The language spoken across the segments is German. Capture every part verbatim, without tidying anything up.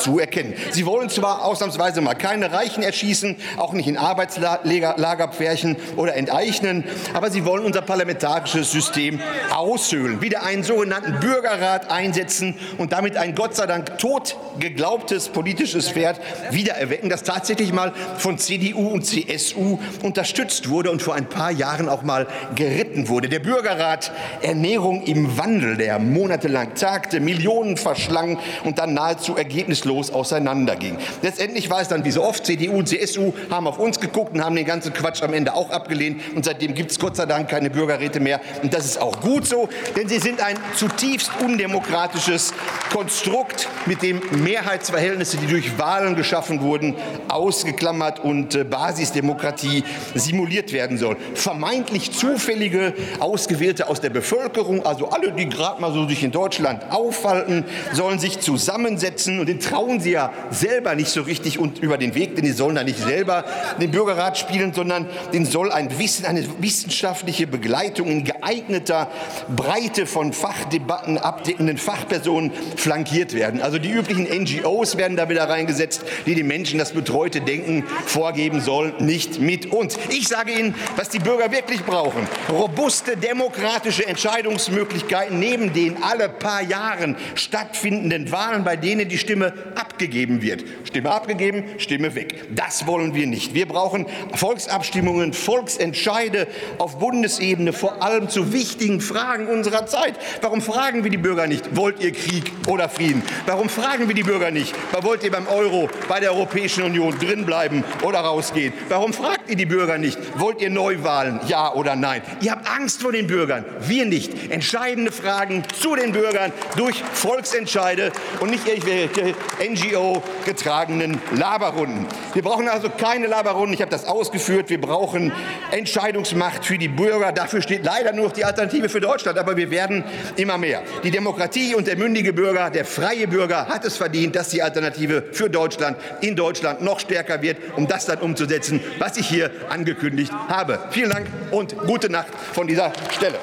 zu erkennen. Sie wollen zwar ausnahmsweise mal keine Reichen erschießen, auch nicht in Arbeitslager pferchen oder enteignen, aber sie wollen unser parlamentarisches System aushöhlen, wieder einen sogenannten Bürgerrat einsetzen und damit ein Gott sei Dank tot geglaubtes politisches Pferd wiedererwecken, das tatsächlich mal von C D U und C S U unterstützt wurde und vor ein paar Jahren auch mal geritten wurde. Der Bürgerrat Ernährung im Wandel, der monatelang tagte, Millionen verschlang und dann nahezu ergebnislos auseinanderging. Letztendlich war es dann wie so oft, C D U und C S U haben auf uns geguckt und haben den ganzen Quatsch am Ende auch abgelehnt. Und seitdem gibt es Gott sei Dank keine Bürgerräte mehr. Und das ist auch gut so, denn sie sind ein zutiefst undemokratisches Konstrukt, mit dem Mehrheitsverhältnisse, die durch Wahlen geschaffen wurden, ausgeklammert und äh, Basisdemokratie simuliert werden soll. Vermeintlich zufällige Ausgewählte aus der Bevölkerung, also alle, die gerade mal so sich in Deutschland aufhalten, sollen sich zusammensetzen. Und den trauen sie ja selber nicht so richtig und über den Weg, denn die sollen da nicht selber den Bürgerrat spielen, sondern den soll ein Wissen, eine wissenschaftliche Begleitung in geeigneter Breite von Fachdebatten abdeckenden Fachpersonen flankiert werden. Also die üblichen N G Os werden da wieder reingesetzt, die den Menschen das betreute Denken vorgeben sollen, nicht mit uns. Ich sage Ihnen, was die Bürger wirklich brauchen. Robuste demokratische Entscheidungsmöglichkeiten neben den alle paar Jahren stattfindenden Wahlen, bei denen die Stimme abgegeben wird. Stimme abgegeben, Stimme weg. Das wollen wir nicht. Wir brauchen Volksabstimmungen, Volksentscheide auf Bundesebene, vor allem zu wichtigen Fragen unserer Zeit. Warum fragen wir die Bürger nicht, wollt ihr Krieg oder Frieden? Warum fragen wir die Bürger nicht, wollt ihr beim Euro, bei der Europäischen Union drinbleiben oder rausgehen? Warum fragt ihr die Bürger nicht, wollt ihr Neuwahlen, ja oder nein? Ihr habt Angst vor den Bürgern, wir nicht. Entscheidende Fragen zu den Bürgern durch Volksentscheide und nicht irgendwelche N G O-getragenen Laberrunden. Wir brauchen also keine Laberrunden, ich habe das ausgeführt. Wir brauchen Entscheidungsmacht für die Bürger. Dafür steht leider nur noch die Alternative für Deutschland, aber wir werden immer mehr. Die Demokratie und der mündige Bürger, der freie Bürger hat es verdient, dass die Alternative für Deutschland in Deutschland noch stärker wird, um das dann umzusetzen, was ich hier angekündigt habe. Vielen Dank und gute Nacht von dieser Stelle.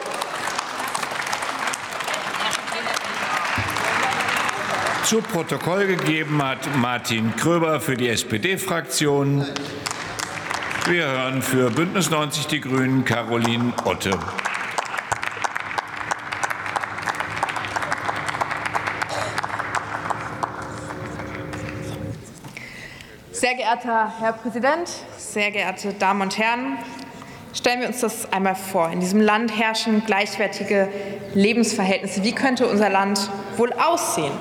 Zu Protokoll gegeben hat Martin Kröber für die S P D-Fraktion. Wir hören für Bündnis neunzig Die Grünen Caroline Otte. Sehr geehrter Herr Präsident, sehr geehrte Damen und Herren! Stellen wir uns das einmal vor. In diesem Land herrschen gleichwertige Lebensverhältnisse. Wie könnte unser Land wohl aussehen?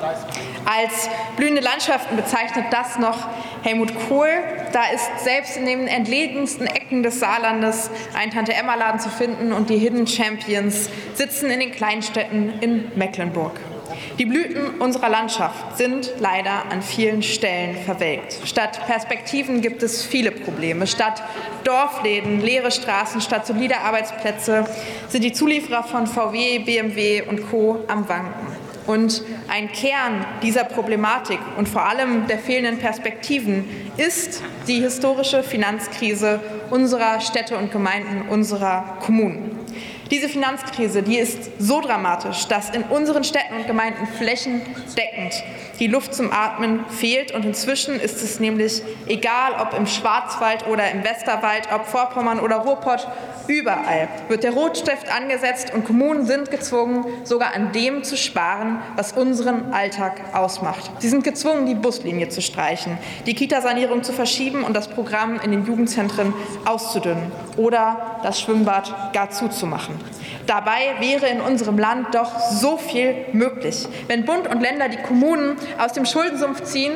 Als blühende Landschaften bezeichnet das noch Helmut Kohl. Da ist selbst in den entlegensten Ecken des Saarlandes ein Tante-Emma-Laden zu finden und die Hidden Champions sitzen in den Kleinstädten in Mecklenburg. Die Blüten unserer Landschaft sind leider an vielen Stellen verwelkt. Statt Perspektiven gibt es viele Probleme. Statt Dorfläden, leere Straßen, statt solider Arbeitsplätze sind die Zulieferer von V W, B M W und Co. am Wanken. Und ein Kern dieser Problematik und vor allem der fehlenden Perspektiven ist die historische Finanzkrise unserer Städte und Gemeinden, unserer Kommunen. Diese Finanzkrise, die ist so dramatisch, dass in unseren Städten und Gemeinden flächendeckend die Luft zum Atmen fehlt. Und inzwischen ist es nämlich egal, ob im Schwarzwald oder im Westerwald, ob Vorpommern oder Ruhrpott, überall wird der Rotstift angesetzt und Kommunen sind gezwungen, sogar an dem zu sparen, was unseren Alltag ausmacht. Sie sind gezwungen, die Buslinie zu streichen, die Kitasanierung zu verschieben und das Programm in den Jugendzentren auszudünnen oder das Schwimmbad gar zuzumachen. Dabei wäre in unserem Land doch so viel möglich. Wenn Bund und Länder die Kommunen aus dem Schuldensumpf ziehen,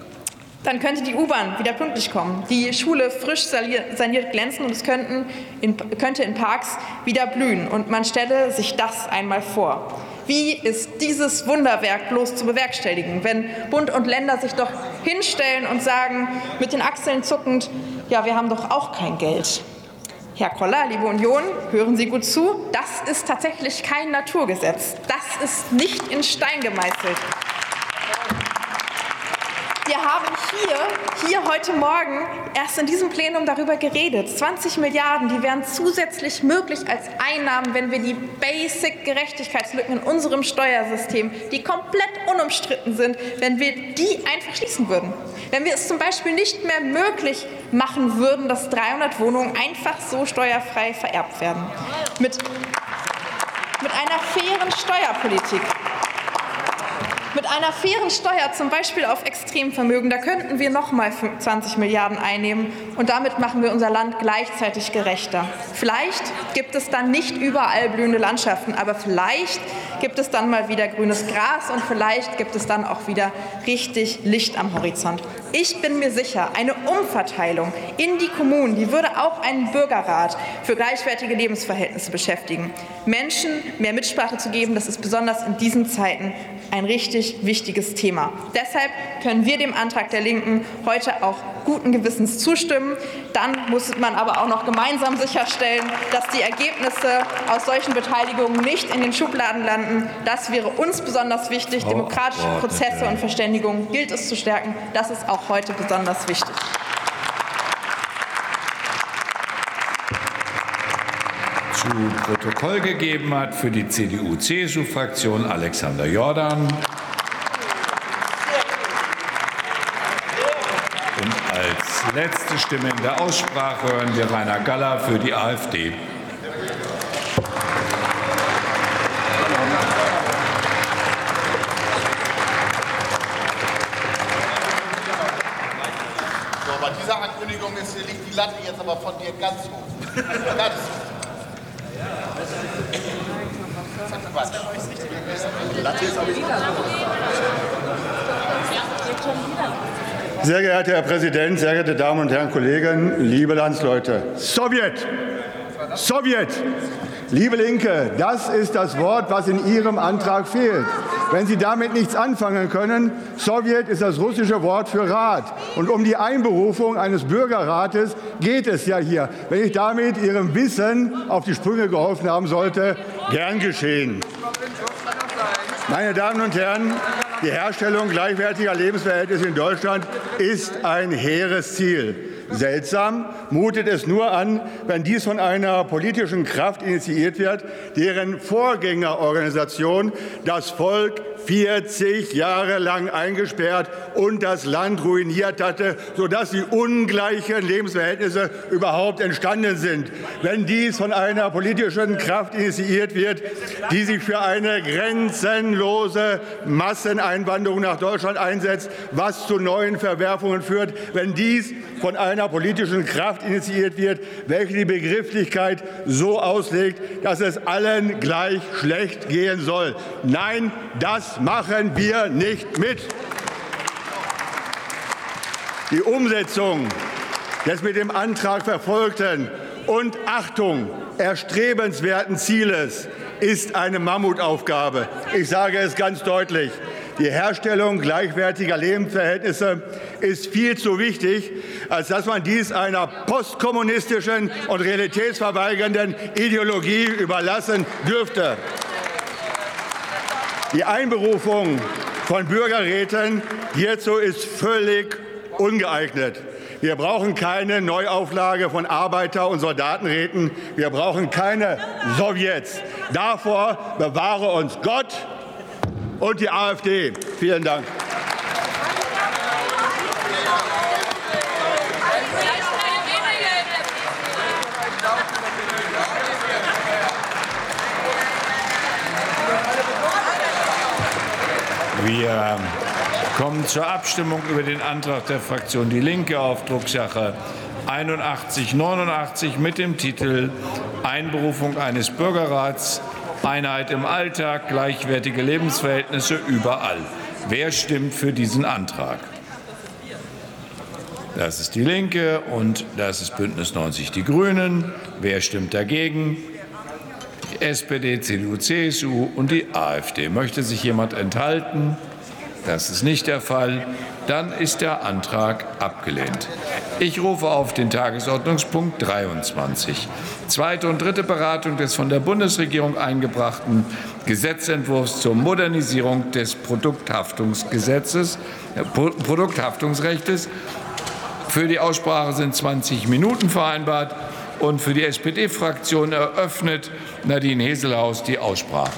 dann könnte die U-Bahn wieder pünktlich kommen, die Schule frisch saniert glänzen und es könnten in, könnte in Parks wieder blühen. Und man stelle sich das einmal vor. Wie ist dieses Wunderwerk bloß zu bewerkstelligen, wenn Bund und Länder sich doch hinstellen und sagen, mit den Achseln zuckend, ja, wir haben doch auch kein Geld. Herr Koller, liebe Union, hören Sie gut zu, das ist tatsächlich kein Naturgesetz. Das ist nicht in Stein gemeißelt. Wir haben hier, hier heute Morgen erst in diesem Plenum darüber geredet. zwanzig Milliarden, die wären zusätzlich möglich als Einnahmen, wenn wir die Basic-Gerechtigkeitslücken in unserem Steuersystem, die komplett unumstritten sind, wenn wir die einfach schließen würden. Wenn wir es zum Beispiel nicht mehr möglich machen würden, dass dreihundert Wohnungen einfach so steuerfrei vererbt werden. Mit, mit einer fairen Steuerpolitik. Mit einer fairen Steuer, zum Beispiel auf Extremvermögen, da könnten wir noch mal zwanzig Milliarden einnehmen und damit machen wir unser Land gleichzeitig gerechter. Vielleicht gibt es dann nicht überall blühende Landschaften, aber vielleicht gibt es dann mal wieder grünes Gras und vielleicht gibt es dann auch wieder richtig Licht am Horizont. Ich bin mir sicher, eine Umverteilung in die Kommunen, die würde auch einen Bürgerrat für gleichwertige Lebensverhältnisse beschäftigen. Menschen mehr Mitsprache zu geben, das ist besonders in diesen Zeiten ein richtig wichtiges Thema. Deshalb können wir dem Antrag der Linken heute auch guten Gewissens zustimmen. Dann muss man aber auch noch gemeinsam sicherstellen, dass die Ergebnisse aus solchen Beteiligungen nicht in den Schubladen landen. Das wäre uns besonders wichtig. Demokratische Prozesse und Verständigung gilt es zu stärken. Das ist auch heute besonders wichtig. Zu Protokoll gegeben hat für die C D U C S U-Fraktion Alexander Jordan. Und als letzte Stimme in der Aussprache hören wir Rainer Galler für die AfD. So, bei dieser Ankündigung ist, liegt die Latte jetzt aber von dir ganz hoch. Ganz hoch. Sehr geehrter Herr Präsident, sehr geehrte Damen und Herren Kollegen, liebe Landsleute! Sowjet! Sowjet! Liebe Linke, das ist das Wort, was in Ihrem Antrag fehlt. Wenn Sie damit nichts anfangen können, Sowjet ist das russische Wort für Rat. Und um die Einberufung eines Bürgerrates geht es ja hier. Wenn ich damit Ihrem Wissen auf die Sprünge geholfen haben sollte, gern geschehen. Meine Damen und Herren, die Herstellung gleichwertiger Lebensverhältnisse in Deutschland ist ein hehres Ziel. Seltsam mutet es nur an, wenn dies von einer politischen Kraft initiiert wird, deren Vorgängerorganisation das Volk vierzig Jahre lang eingesperrt und das Land ruiniert hatte, sodass die ungleichen Lebensverhältnisse überhaupt entstanden sind. Wenn dies von einer politischen Kraft initiiert wird, die sich für eine grenzenlose Masseneinwanderung nach Deutschland einsetzt, was zu neuen Verwerfungen führt, wenn dies von einer politischen Kraft initiiert wird, welche die Begrifflichkeit so auslegt, dass es allen gleich schlecht gehen soll. Nein, das machen wir nicht mit. Die Umsetzung des mit dem Antrag verfolgten und Achtung erstrebenswerten Zieles ist eine Mammutaufgabe. Ich sage es ganz deutlich. Die Herstellung gleichwertiger Lebensverhältnisse ist viel zu wichtig, als dass man dies einer postkommunistischen und realitätsverweigernden Ideologie überlassen dürfte. Die Einberufung von Bürgerräten hierzu ist völlig ungeeignet. Wir brauchen keine Neuauflage von Arbeiter- und Soldatenräten. Wir brauchen keine Sowjets. Davor bewahre uns Gott und die AfD. Vielen Dank. Wir kommen zur Abstimmung über den Antrag der Fraktion Die Linke auf Drucksache einundachtzig neunundachtzig mit dem Titel Einberufung eines Bürgerrats, Einheit im Alltag, gleichwertige Lebensverhältnisse überall. Wer stimmt für diesen Antrag? Das ist Die Linke und das ist Bündnis neunzig Die Grünen. Wer stimmt dagegen? Die S P D, C D U, C S U und die AfD. Möchte sich jemand enthalten? Das ist nicht der Fall. Dann ist der Antrag abgelehnt. Ich rufe auf den Tagesordnungspunkt dreiundzwanzig. Zweite und dritte Beratung des von der Bundesregierung eingebrachten Gesetzentwurfs zur Modernisierung des Produkthaftungsgesetzes, äh, Produkthaftungsrechts. Für die Aussprache sind zwanzig Minuten vereinbart. Und für die S P D-Fraktion eröffnet Nadine Heselhaus die Aussprache.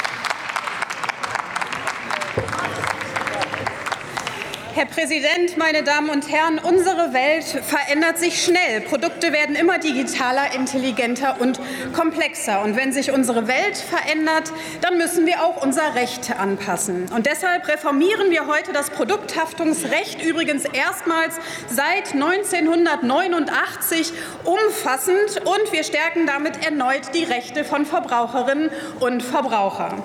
Herr Präsident, meine Damen und Herren! Unsere Welt verändert sich schnell. Produkte werden immer digitaler, intelligenter und komplexer. Und wenn sich unsere Welt verändert, dann müssen wir auch unser Recht anpassen. Und deshalb reformieren wir heute das Produkthaftungsrecht, übrigens erstmals seit neunzehnhundertneunundachtzig, umfassend. Und wir stärken damit erneut die Rechte von Verbraucherinnen und Verbrauchern.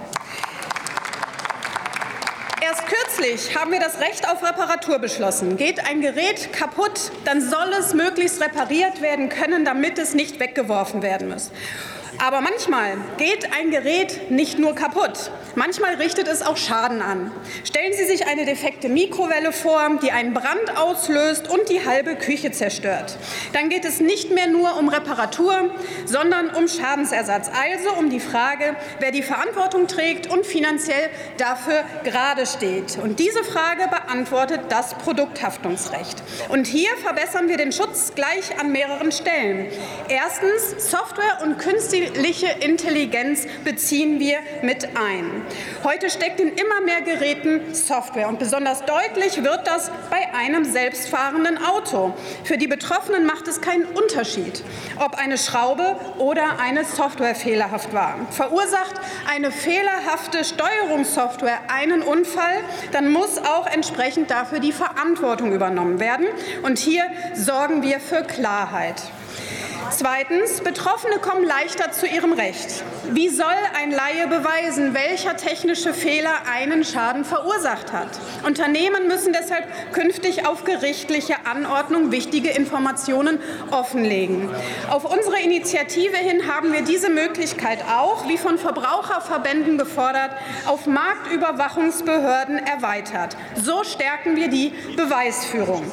Erst kürzlich haben wir das Recht auf Reparatur beschlossen. Geht ein Gerät kaputt, dann soll es möglichst repariert werden können, damit es nicht weggeworfen werden muss. Aber manchmal geht ein Gerät nicht nur kaputt. Manchmal richtet es auch Schaden an. Stellen Sie sich eine defekte Mikrowelle vor, die einen Brand auslöst und die halbe Küche zerstört. Dann geht es nicht mehr nur um Reparatur, sondern um Schadensersatz. Also um die Frage, wer die Verantwortung trägt und finanziell dafür gerade steht. Und diese Frage beantwortet das Produkthaftungsrecht. Und hier verbessern wir den Schutz gleich an mehreren Stellen. Erstens, Software und künstliche Intelligenz beziehen wir mit ein. Heute steckt in immer mehr Geräten Software. Und besonders deutlich wird das bei einem selbstfahrenden Auto. Für die Betroffenen macht es keinen Unterschied, ob eine Schraube oder eine Software fehlerhaft war. Verursacht eine fehlerhafte Steuerungssoftware einen Unfall, dann muss auch entsprechend dafür die Verantwortung übernommen werden. Und hier sorgen wir für Klarheit. Zweitens, Betroffene kommen leichter zu ihrem Recht. Wie soll ein Laie beweisen, welcher technische Fehler einen Schaden verursacht hat? Unternehmen müssen deshalb künftig auf gerichtliche Anordnung wichtige Informationen offenlegen. Auf unsere Initiative hin haben wir diese Möglichkeit auch, wie von Verbraucherverbänden gefordert, auf Marktüberwachungsbehörden erweitert. So stärken wir die Beweisführung.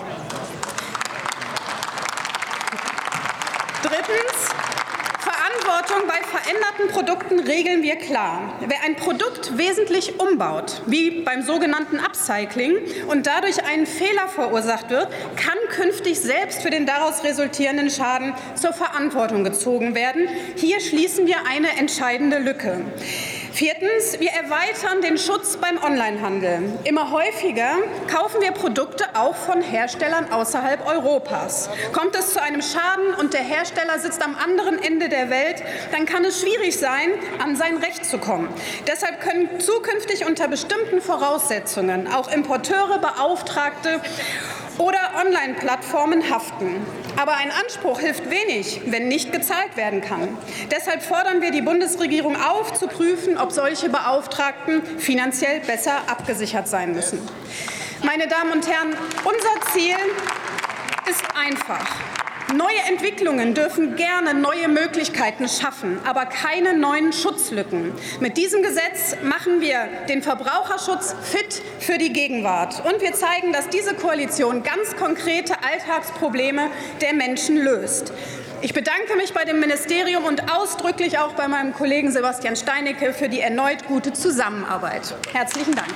Drittens. Verantwortung bei veränderten Produkten regeln wir klar. Wer ein Produkt wesentlich umbaut, wie beim sogenannten Upcycling, und dadurch einen Fehler verursacht wird, kann künftig selbst für den daraus resultierenden Schaden zur Verantwortung gezogen werden. Hier schließen wir eine entscheidende Lücke. Viertens. Wir erweitern den Schutz beim Onlinehandel. Immer häufiger kaufen wir Produkte auch von Herstellern außerhalb Europas. Kommt es zu einem Schaden und der Hersteller sitzt am anderen Ende der Welt, dann kann es schwierig sein, an sein Recht zu kommen. Deshalb können zukünftig unter bestimmten Voraussetzungen auch Importeure, Beauftragte oder Online-Plattformen haften. Aber ein Anspruch hilft wenig, wenn nicht gezahlt werden kann. Deshalb fordern wir die Bundesregierung auf, zu prüfen, ob solche Beauftragten finanziell besser abgesichert sein müssen. Meine Damen und Herren, unser Ziel ist einfach. Neue Entwicklungen dürfen gerne neue Möglichkeiten schaffen, aber keine neuen Schutzlücken. Mit diesem Gesetz machen wir den Verbraucherschutz fit für die Gegenwart. Und wir zeigen, dass diese Koalition ganz konkrete Alltagsprobleme der Menschen löst. Ich bedanke mich bei dem Ministerium und ausdrücklich auch bei meinem Kollegen Sebastian Steinecke für die erneut gute Zusammenarbeit. Herzlichen Dank.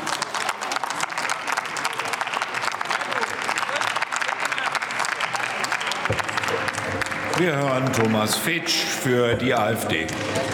Wir hören Thomas Fitsch für die AfD.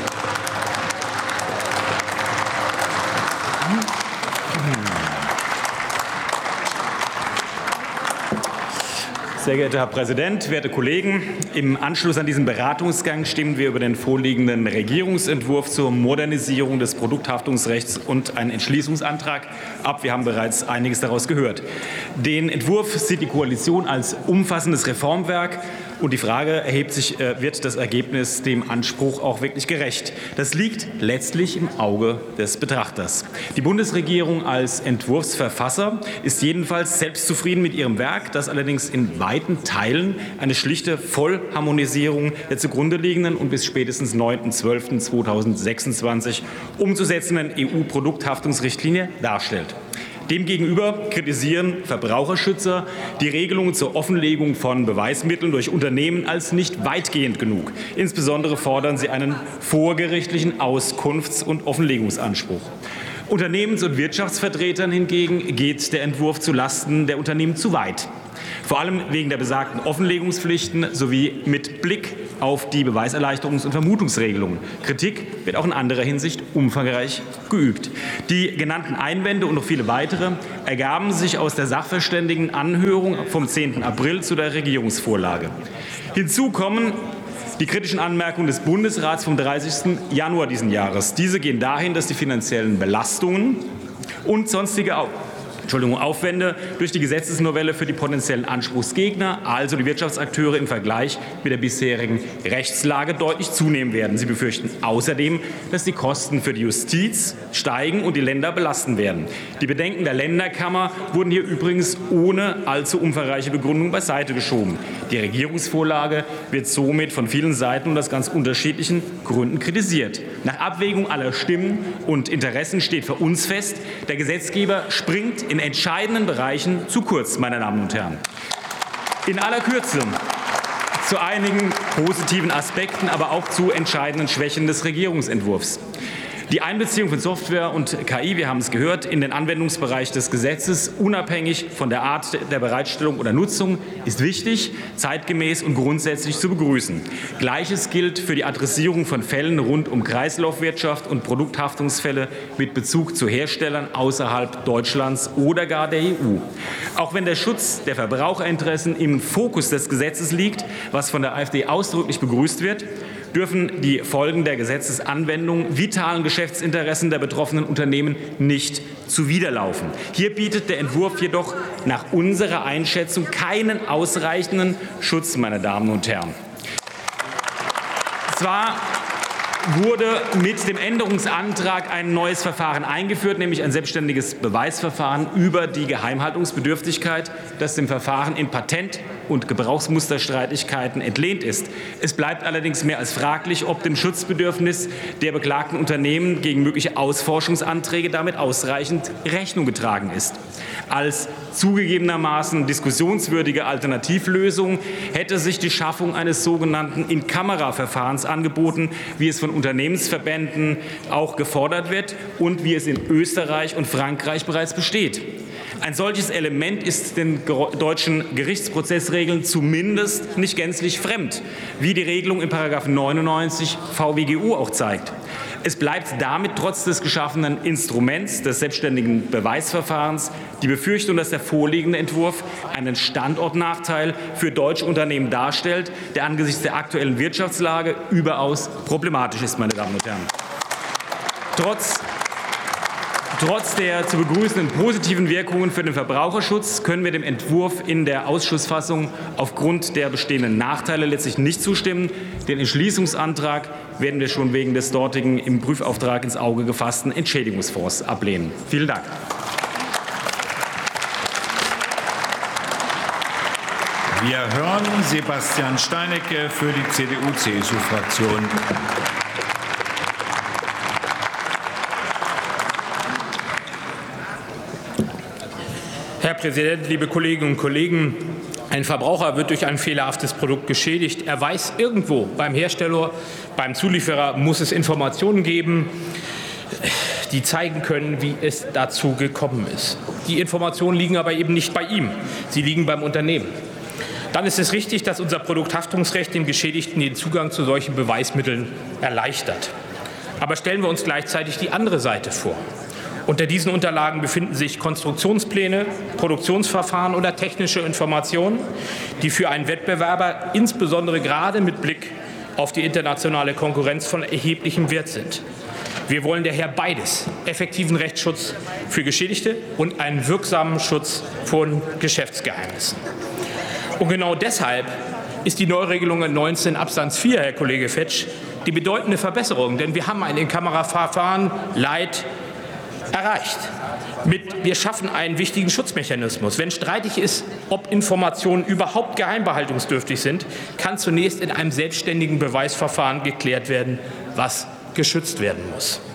Sehr geehrter Herr Präsident, werte Kollegen! Im Anschluss an diesen Beratungsgang stimmen wir über den vorliegenden Regierungsentwurf zur Modernisierung des Produkthaftungsrechts und einen Entschließungsantrag ab. Wir haben bereits einiges daraus gehört. Den Entwurf sieht die Koalition als umfassendes Reformwerk. Und die Frage erhebt sich, wird das Ergebnis dem Anspruch auch wirklich gerecht? Das liegt letztlich im Auge des Betrachters. Die Bundesregierung als Entwurfsverfasser ist jedenfalls selbstzufrieden mit ihrem Werk, das allerdings in weiten Teilen eine schlichte Vollharmonisierung der zugrunde liegenden und bis spätestens neunten zwölften zweitausendsechsundzwanzig umzusetzenden E U-Produkthaftungsrichtlinie darstellt. Demgegenüber kritisieren Verbraucherschützer die Regelungen zur Offenlegung von Beweismitteln durch Unternehmen als nicht weitgehend genug. Insbesondere fordern sie einen vorgerichtlichen Auskunfts- und Offenlegungsanspruch. Unternehmens- und Wirtschaftsvertretern hingegen geht der Entwurf zulasten der Unternehmen zu weit. Vor allem wegen der besagten Offenlegungspflichten sowie mit Blick auf die Beweiserleichterungs- und Vermutungsregelungen. Kritik wird auch in anderer Hinsicht umfangreich geübt. Die genannten Einwände und noch viele weitere ergaben sich aus der Sachverständigenanhörung vom zehnten April zu der Regierungsvorlage. Hinzu kommen die kritischen Anmerkungen des Bundesrats vom dreißigsten Januar diesen Jahres. Diese gehen dahin, dass die finanziellen Belastungen und sonstige Entschuldigung, Aufwände durch die Gesetzesnovelle für die potenziellen Anspruchsgegner, also die Wirtschaftsakteure, im Vergleich mit der bisherigen Rechtslage deutlich zunehmen werden. Sie befürchten außerdem, dass die Kosten für die Justiz steigen und die Länder belasten werden. Die Bedenken der Länderkammer wurden hier übrigens ohne allzu umfangreiche Begründung beiseite geschoben. Die Regierungsvorlage wird somit von vielen Seiten und aus ganz unterschiedlichen Gründen kritisiert. Nach Abwägung aller Stimmen und Interessen steht für uns fest, der Gesetzgeber springt in entscheidenden Bereichen zu kurz, meine Damen und Herren. In aller Kürze zu einigen positiven Aspekten, aber auch zu entscheidenden Schwächen des Regierungsentwurfs. Die Einbeziehung von Software und K I, wir haben es gehört, in den Anwendungsbereich des Gesetzes, unabhängig von der Art der Bereitstellung oder Nutzung, ist wichtig, zeitgemäß und grundsätzlich zu begrüßen. Gleiches gilt für die Adressierung von Fällen rund um Kreislaufwirtschaft und Produkthaftungsfälle mit Bezug zu Herstellern außerhalb Deutschlands oder gar der E U. Auch wenn der Schutz der Verbraucherinteressen im Fokus des Gesetzes liegt, was von der AfD ausdrücklich begrüßt wird, dürfen die Folgen der Gesetzesanwendung vitalen Geschäftsinteressen der betroffenen Unternehmen nicht zuwiderlaufen. Hier bietet der Entwurf jedoch nach unserer Einschätzung keinen ausreichenden Schutz, meine Damen und Herren. Zwar wurde mit dem Änderungsantrag ein neues Verfahren eingeführt, nämlich ein selbstständiges Beweisverfahren über die Geheimhaltungsbedürftigkeit, das dem Verfahren in Patent- und Gebrauchsmusterstreitigkeiten entlehnt ist. Es bleibt allerdings mehr als fraglich, ob dem Schutzbedürfnis der beklagten Unternehmen gegen mögliche Ausforschungsanträge damit ausreichend Rechnung getragen ist. Als zugegebenermaßen diskussionswürdige Alternativlösung hätte sich die Schaffung eines sogenannten In-Camera-Verfahrens angeboten, wie es von Unternehmensverbänden auch gefordert wird und wie es in Österreich und Frankreich bereits besteht. Ein solches Element ist den deutschen Gerichtsprozessregeln zumindest nicht gänzlich fremd, wie die Regelung in Paragraph neunundneunzig V W G O auch zeigt. Es bleibt damit trotz des geschaffenen Instruments des selbstständigen Beweisverfahrens die Befürchtung, dass der vorliegende Entwurf einen Standortnachteil für deutsche Unternehmen darstellt, der angesichts der aktuellen Wirtschaftslage überaus problematisch ist, meine Damen und Herren. Trotz Trotz der zu begrüßenden positiven Wirkungen für den Verbraucherschutz können wir dem Entwurf in der Ausschussfassung aufgrund der bestehenden Nachteile letztlich nicht zustimmen. Den Entschließungsantrag werden wir schon wegen des dortigen im Prüfauftrag ins Auge gefassten Entschädigungsfonds ablehnen. Vielen Dank. Wir hören Sebastian Steinecke für die C D U C S U-Fraktion. Herr Präsident, liebe Kolleginnen und Kollegen! Ein Verbraucher wird durch ein fehlerhaftes Produkt geschädigt. Er weiß, irgendwo beim Hersteller, beim Zulieferer muss es Informationen geben, die zeigen können, wie es dazu gekommen ist. Die Informationen liegen aber eben nicht bei ihm. Sie liegen beim Unternehmen. Dann ist es richtig, dass unser Produkthaftungsrecht dem Geschädigten den Zugang zu solchen Beweismitteln erleichtert. Aber stellen wir uns gleichzeitig die andere Seite vor. Unter diesen Unterlagen befinden sich Konstruktionspläne, Produktionsverfahren oder technische Informationen, die für einen Wettbewerber insbesondere gerade mit Blick auf die internationale Konkurrenz von erheblichem Wert sind. Wir wollen daher beides, effektiven Rechtsschutz für Geschädigte und einen wirksamen Schutz von Geschäftsgeheimnissen. Und genau deshalb ist die Neuregelung in neunzehn Absatz vier, Herr Kollege Fetsch, die bedeutende Verbesserung. Denn wir haben ein In-Camera-Verfahren, Light, erreicht. Mit, wir schaffen einen wichtigen Schutzmechanismus. Wenn streitig ist, ob Informationen überhaupt geheimbehaltungsdürftig sind, kann zunächst in einem selbstständigen Beweisverfahren geklärt werden, was geschützt werden muss.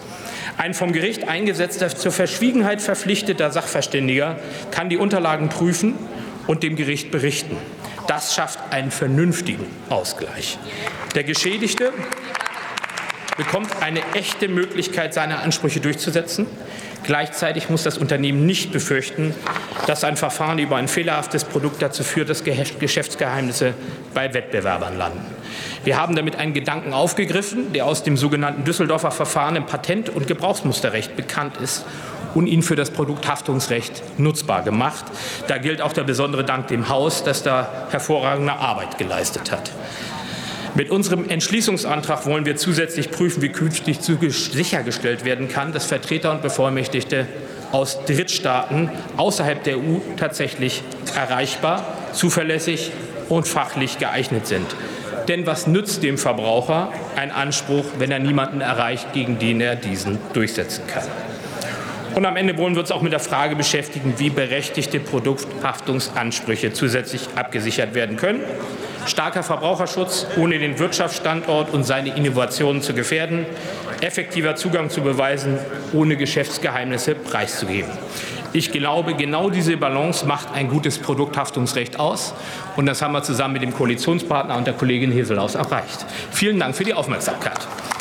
Ein vom Gericht eingesetzter, zur Verschwiegenheit verpflichteter Sachverständiger kann die Unterlagen prüfen und dem Gericht berichten. Das schafft einen vernünftigen Ausgleich. Der Geschädigte bekommt eine echte Möglichkeit, seine Ansprüche durchzusetzen. Gleichzeitig muss das Unternehmen nicht befürchten, dass ein Verfahren über ein fehlerhaftes Produkt dazu führt, dass Geschäftsgeheimnisse bei Wettbewerbern landen. Wir haben damit einen Gedanken aufgegriffen, der aus dem sogenannten Düsseldorfer Verfahren im Patent- und Gebrauchsmusterrecht bekannt ist und ihn für das Produkthaftungsrecht nutzbar gemacht. Da gilt auch der besondere Dank dem Haus, das da hervorragende Arbeit geleistet hat. Mit unserem Entschließungsantrag wollen wir zusätzlich prüfen, wie künftig sichergestellt werden kann, dass Vertreter und Bevollmächtigte aus Drittstaaten außerhalb der E U tatsächlich erreichbar, zuverlässig und fachlich geeignet sind. Denn was nützt dem Verbraucher ein Anspruch, wenn er niemanden erreicht, gegen den er diesen durchsetzen kann? Und am Ende wollen wir uns auch mit der Frage beschäftigen, wie berechtigte Produkthaftungsansprüche zusätzlich abgesichert werden können. Starker Verbraucherschutz, ohne den Wirtschaftsstandort und seine Innovationen zu gefährden. Effektiver Zugang zu Beweisen, ohne Geschäftsgeheimnisse preiszugeben. Ich glaube, genau diese Balance macht ein gutes Produkthaftungsrecht aus. Und das haben wir zusammen mit dem Koalitionspartner und der Kollegin Hesselhaus erreicht. Vielen Dank für die Aufmerksamkeit.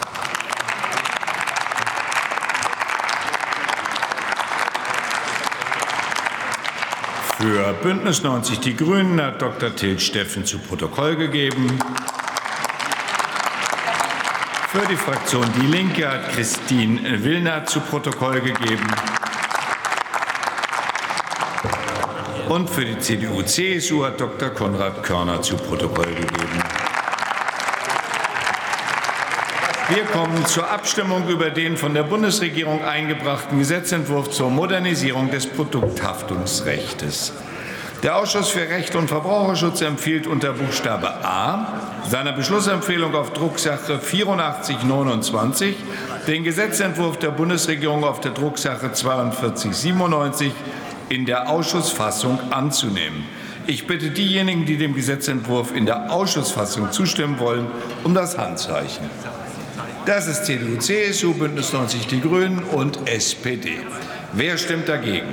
Für Bündnis neunzig Die Grünen hat Doktor Til Steffen zu Protokoll gegeben. Für die Fraktion Die Linke hat Christine Willner zu Protokoll gegeben. Und für die C D U C S U hat Doktor Konrad Körner zu Protokoll gegeben. Wir kommen zur Abstimmung über den von der Bundesregierung eingebrachten Gesetzentwurf zur Modernisierung des Produkthaftungsrechts. Der Ausschuss für Recht und Verbraucherschutz empfiehlt unter Buchstabe A seiner Beschlussempfehlung auf Drucksache vierundachtzig neunundzwanzig den Gesetzentwurf der Bundesregierung auf der Drucksache zweiundvierzig siebenundneunzig in der Ausschussfassung anzunehmen. Ich bitte diejenigen, die dem Gesetzentwurf in der Ausschussfassung zustimmen wollen, um das Handzeichen. Das ist C D U C S U, Bündnis neunzig Die Grünen und S P D. Wer stimmt dagegen?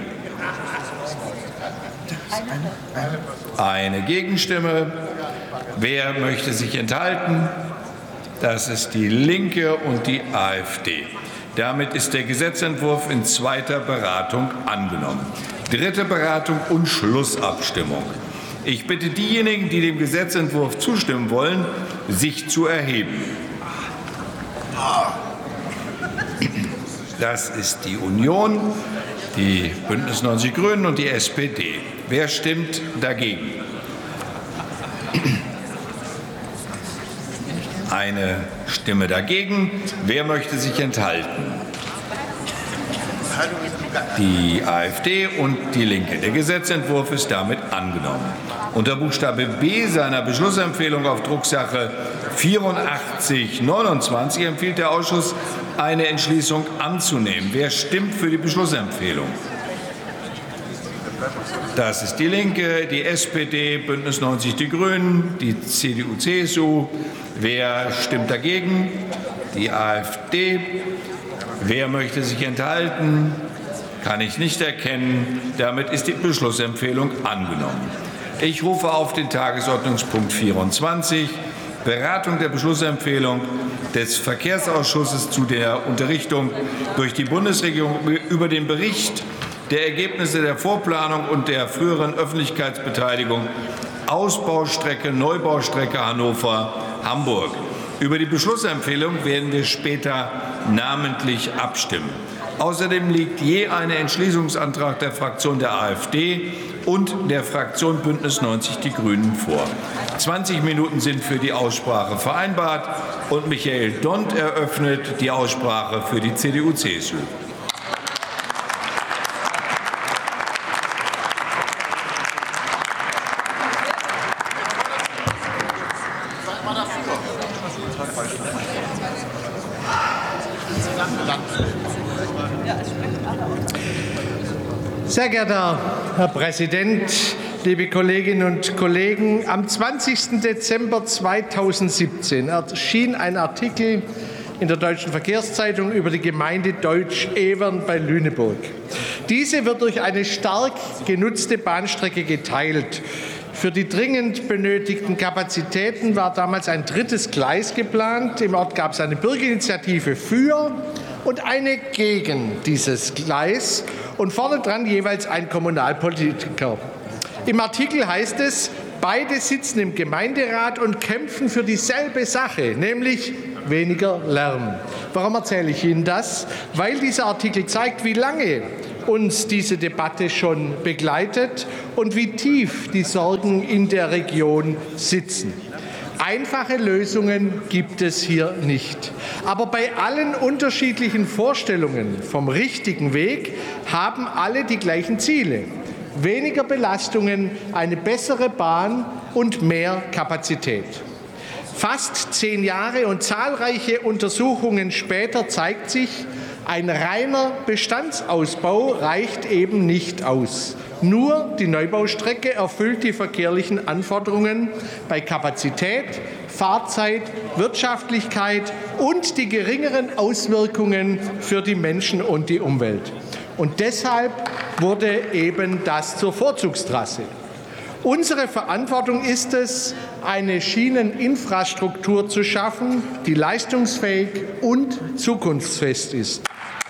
Eine Gegenstimme. Wer möchte sich enthalten? Das ist die Linke und die AfD. Damit ist der Gesetzentwurf in zweiter Beratung angenommen. Dritte Beratung und Schlussabstimmung. Ich bitte diejenigen, die dem Gesetzentwurf zustimmen wollen, sich zu erheben. Das ist die Union, die Bündnis neunzig Die Grünen und die S P D. Wer stimmt dagegen? Eine Stimme dagegen. Wer möchte sich enthalten? Die AfD und die Linke. Der Gesetzentwurf ist damit angenommen. Unter Buchstabe B seiner Beschlussempfehlung auf Drucksache vierundachtzig neunundzwanzig empfiehlt der Ausschuss, eine Entschließung anzunehmen. Wer stimmt für die Beschlussempfehlung? Das ist die Linke, die S P D, Bündnis neunzig Die Grünen, die C D U C S U. Wer stimmt dagegen? Die AfD. Wer möchte sich enthalten? Kann ich nicht erkennen. Damit ist die Beschlussempfehlung angenommen. Ich rufe auf den Tagesordnungspunkt vierundzwanzig, Beratung der Beschlussempfehlung des Verkehrsausschusses zu der Unterrichtung durch die Bundesregierung über den Bericht der Ergebnisse der Vorplanung und der früheren Öffentlichkeitsbeteiligung Ausbaustrecke, Neubaustrecke Hannover-Hamburg. Über die Beschlussempfehlung werden wir später namentlich abstimmen. Außerdem liegt je ein Entschließungsantrag der Fraktion der AfD und der Fraktion Bündnis neunzig Die Grünen vor. zwanzig Minuten sind für die Aussprache vereinbart und Michael Dont eröffnet die Aussprache für die C D U C S U. Sehr geehrter Herr Präsident, liebe Kolleginnen und Kollegen! Am zwanzigsten Dezember zweitausendsiebzehn erschien ein Artikel in der Deutschen Verkehrszeitung über die Gemeinde Deutsch-Evern bei Lüneburg. Diese wird durch eine stark genutzte Bahnstrecke geteilt. Für die dringend benötigten Kapazitäten war damals ein drittes Gleis geplant. Im Ort gab es eine Bürgerinitiative für und eine gegen dieses Gleis und vorne dran jeweils ein Kommunalpolitiker. Im Artikel heißt es, beide sitzen im Gemeinderat und kämpfen für dieselbe Sache, nämlich weniger Lärm. Warum erzähle ich Ihnen das? Weil dieser Artikel zeigt, wie lange uns diese Debatte schon begleitet und wie tief die Sorgen in der Region sitzen. Einfache Lösungen gibt es hier nicht. Aber bei allen unterschiedlichen Vorstellungen vom richtigen Weg haben alle die gleichen Ziele. Weniger Belastungen, eine bessere Bahn und mehr Kapazität. Fast zehn Jahre und zahlreiche Untersuchungen später zeigt sich, ein reiner Bestandsausbau reicht eben nicht aus. Nur die Neubaustrecke erfüllt die verkehrlichen Anforderungen bei Kapazität, Fahrzeit, Wirtschaftlichkeit und die geringeren Auswirkungen für die Menschen und die Umwelt. Und deshalb wurde eben das zur Vorzugstrasse. Unsere Verantwortung ist es, eine Schieneninfrastruktur zu schaffen, die leistungsfähig und zukunftsfest ist.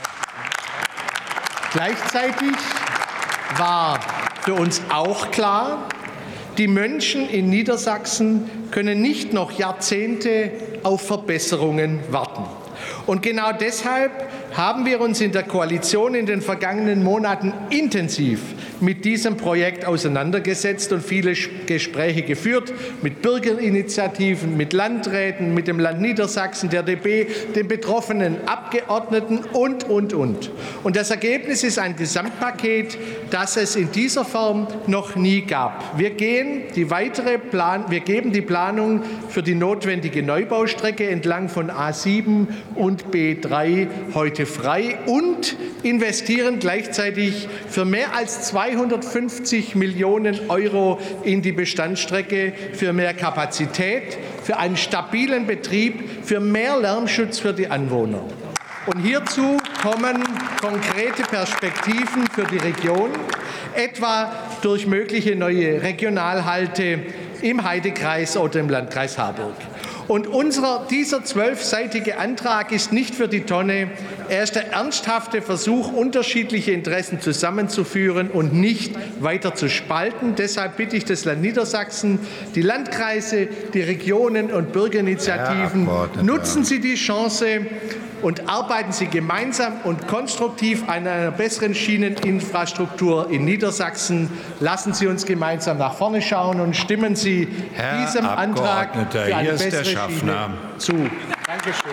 Gleichzeitig war für uns auch klar, die Menschen in Niedersachsen können nicht noch Jahrzehnte auf Verbesserungen warten. Und genau deshalb haben wir uns in der Koalition in den vergangenen Monaten intensiv mit diesem Projekt auseinandergesetzt und viele Gespräche geführt mit Bürgerinitiativen, mit Landräten, mit dem Land Niedersachsen, der D B, den betroffenen Abgeordneten und, und, und. Und das Ergebnis ist ein Gesamtpaket, das es in dieser Form noch nie gab. Wir, gehen die weitere Plan- wir geben die Planung für die notwendige Neubaustrecke entlang von A sieben und B drei heute frei und investieren gleichzeitig für mehr als zweihundertfünfzig Millionen Euro in die Bestandsstrecke, für mehr Kapazität, für einen stabilen Betrieb, für mehr Lärmschutz für die Anwohner. Und hierzu kommen konkrete Perspektiven für die Region, etwa durch mögliche neue Regionalhalte im Heidekreis oder im Landkreis Harburg. Und unser, dieser zwölfseitige Antrag ist nicht für die Tonne. Er ist der ernsthafte Versuch, unterschiedliche Interessen zusammenzuführen und nicht weiter zu spalten. Deshalb bitte ich das Land Niedersachsen, die Landkreise, die Regionen und Bürgerinitiativen, nutzen Sie die Chance und arbeiten Sie gemeinsam und konstruktiv an einer besseren Schieneninfrastruktur in Niedersachsen. Lassen Sie uns gemeinsam nach vorne schauen und stimmen Sie Herr diesem Antrag für eine bessere Schaffner zu. Danke schön.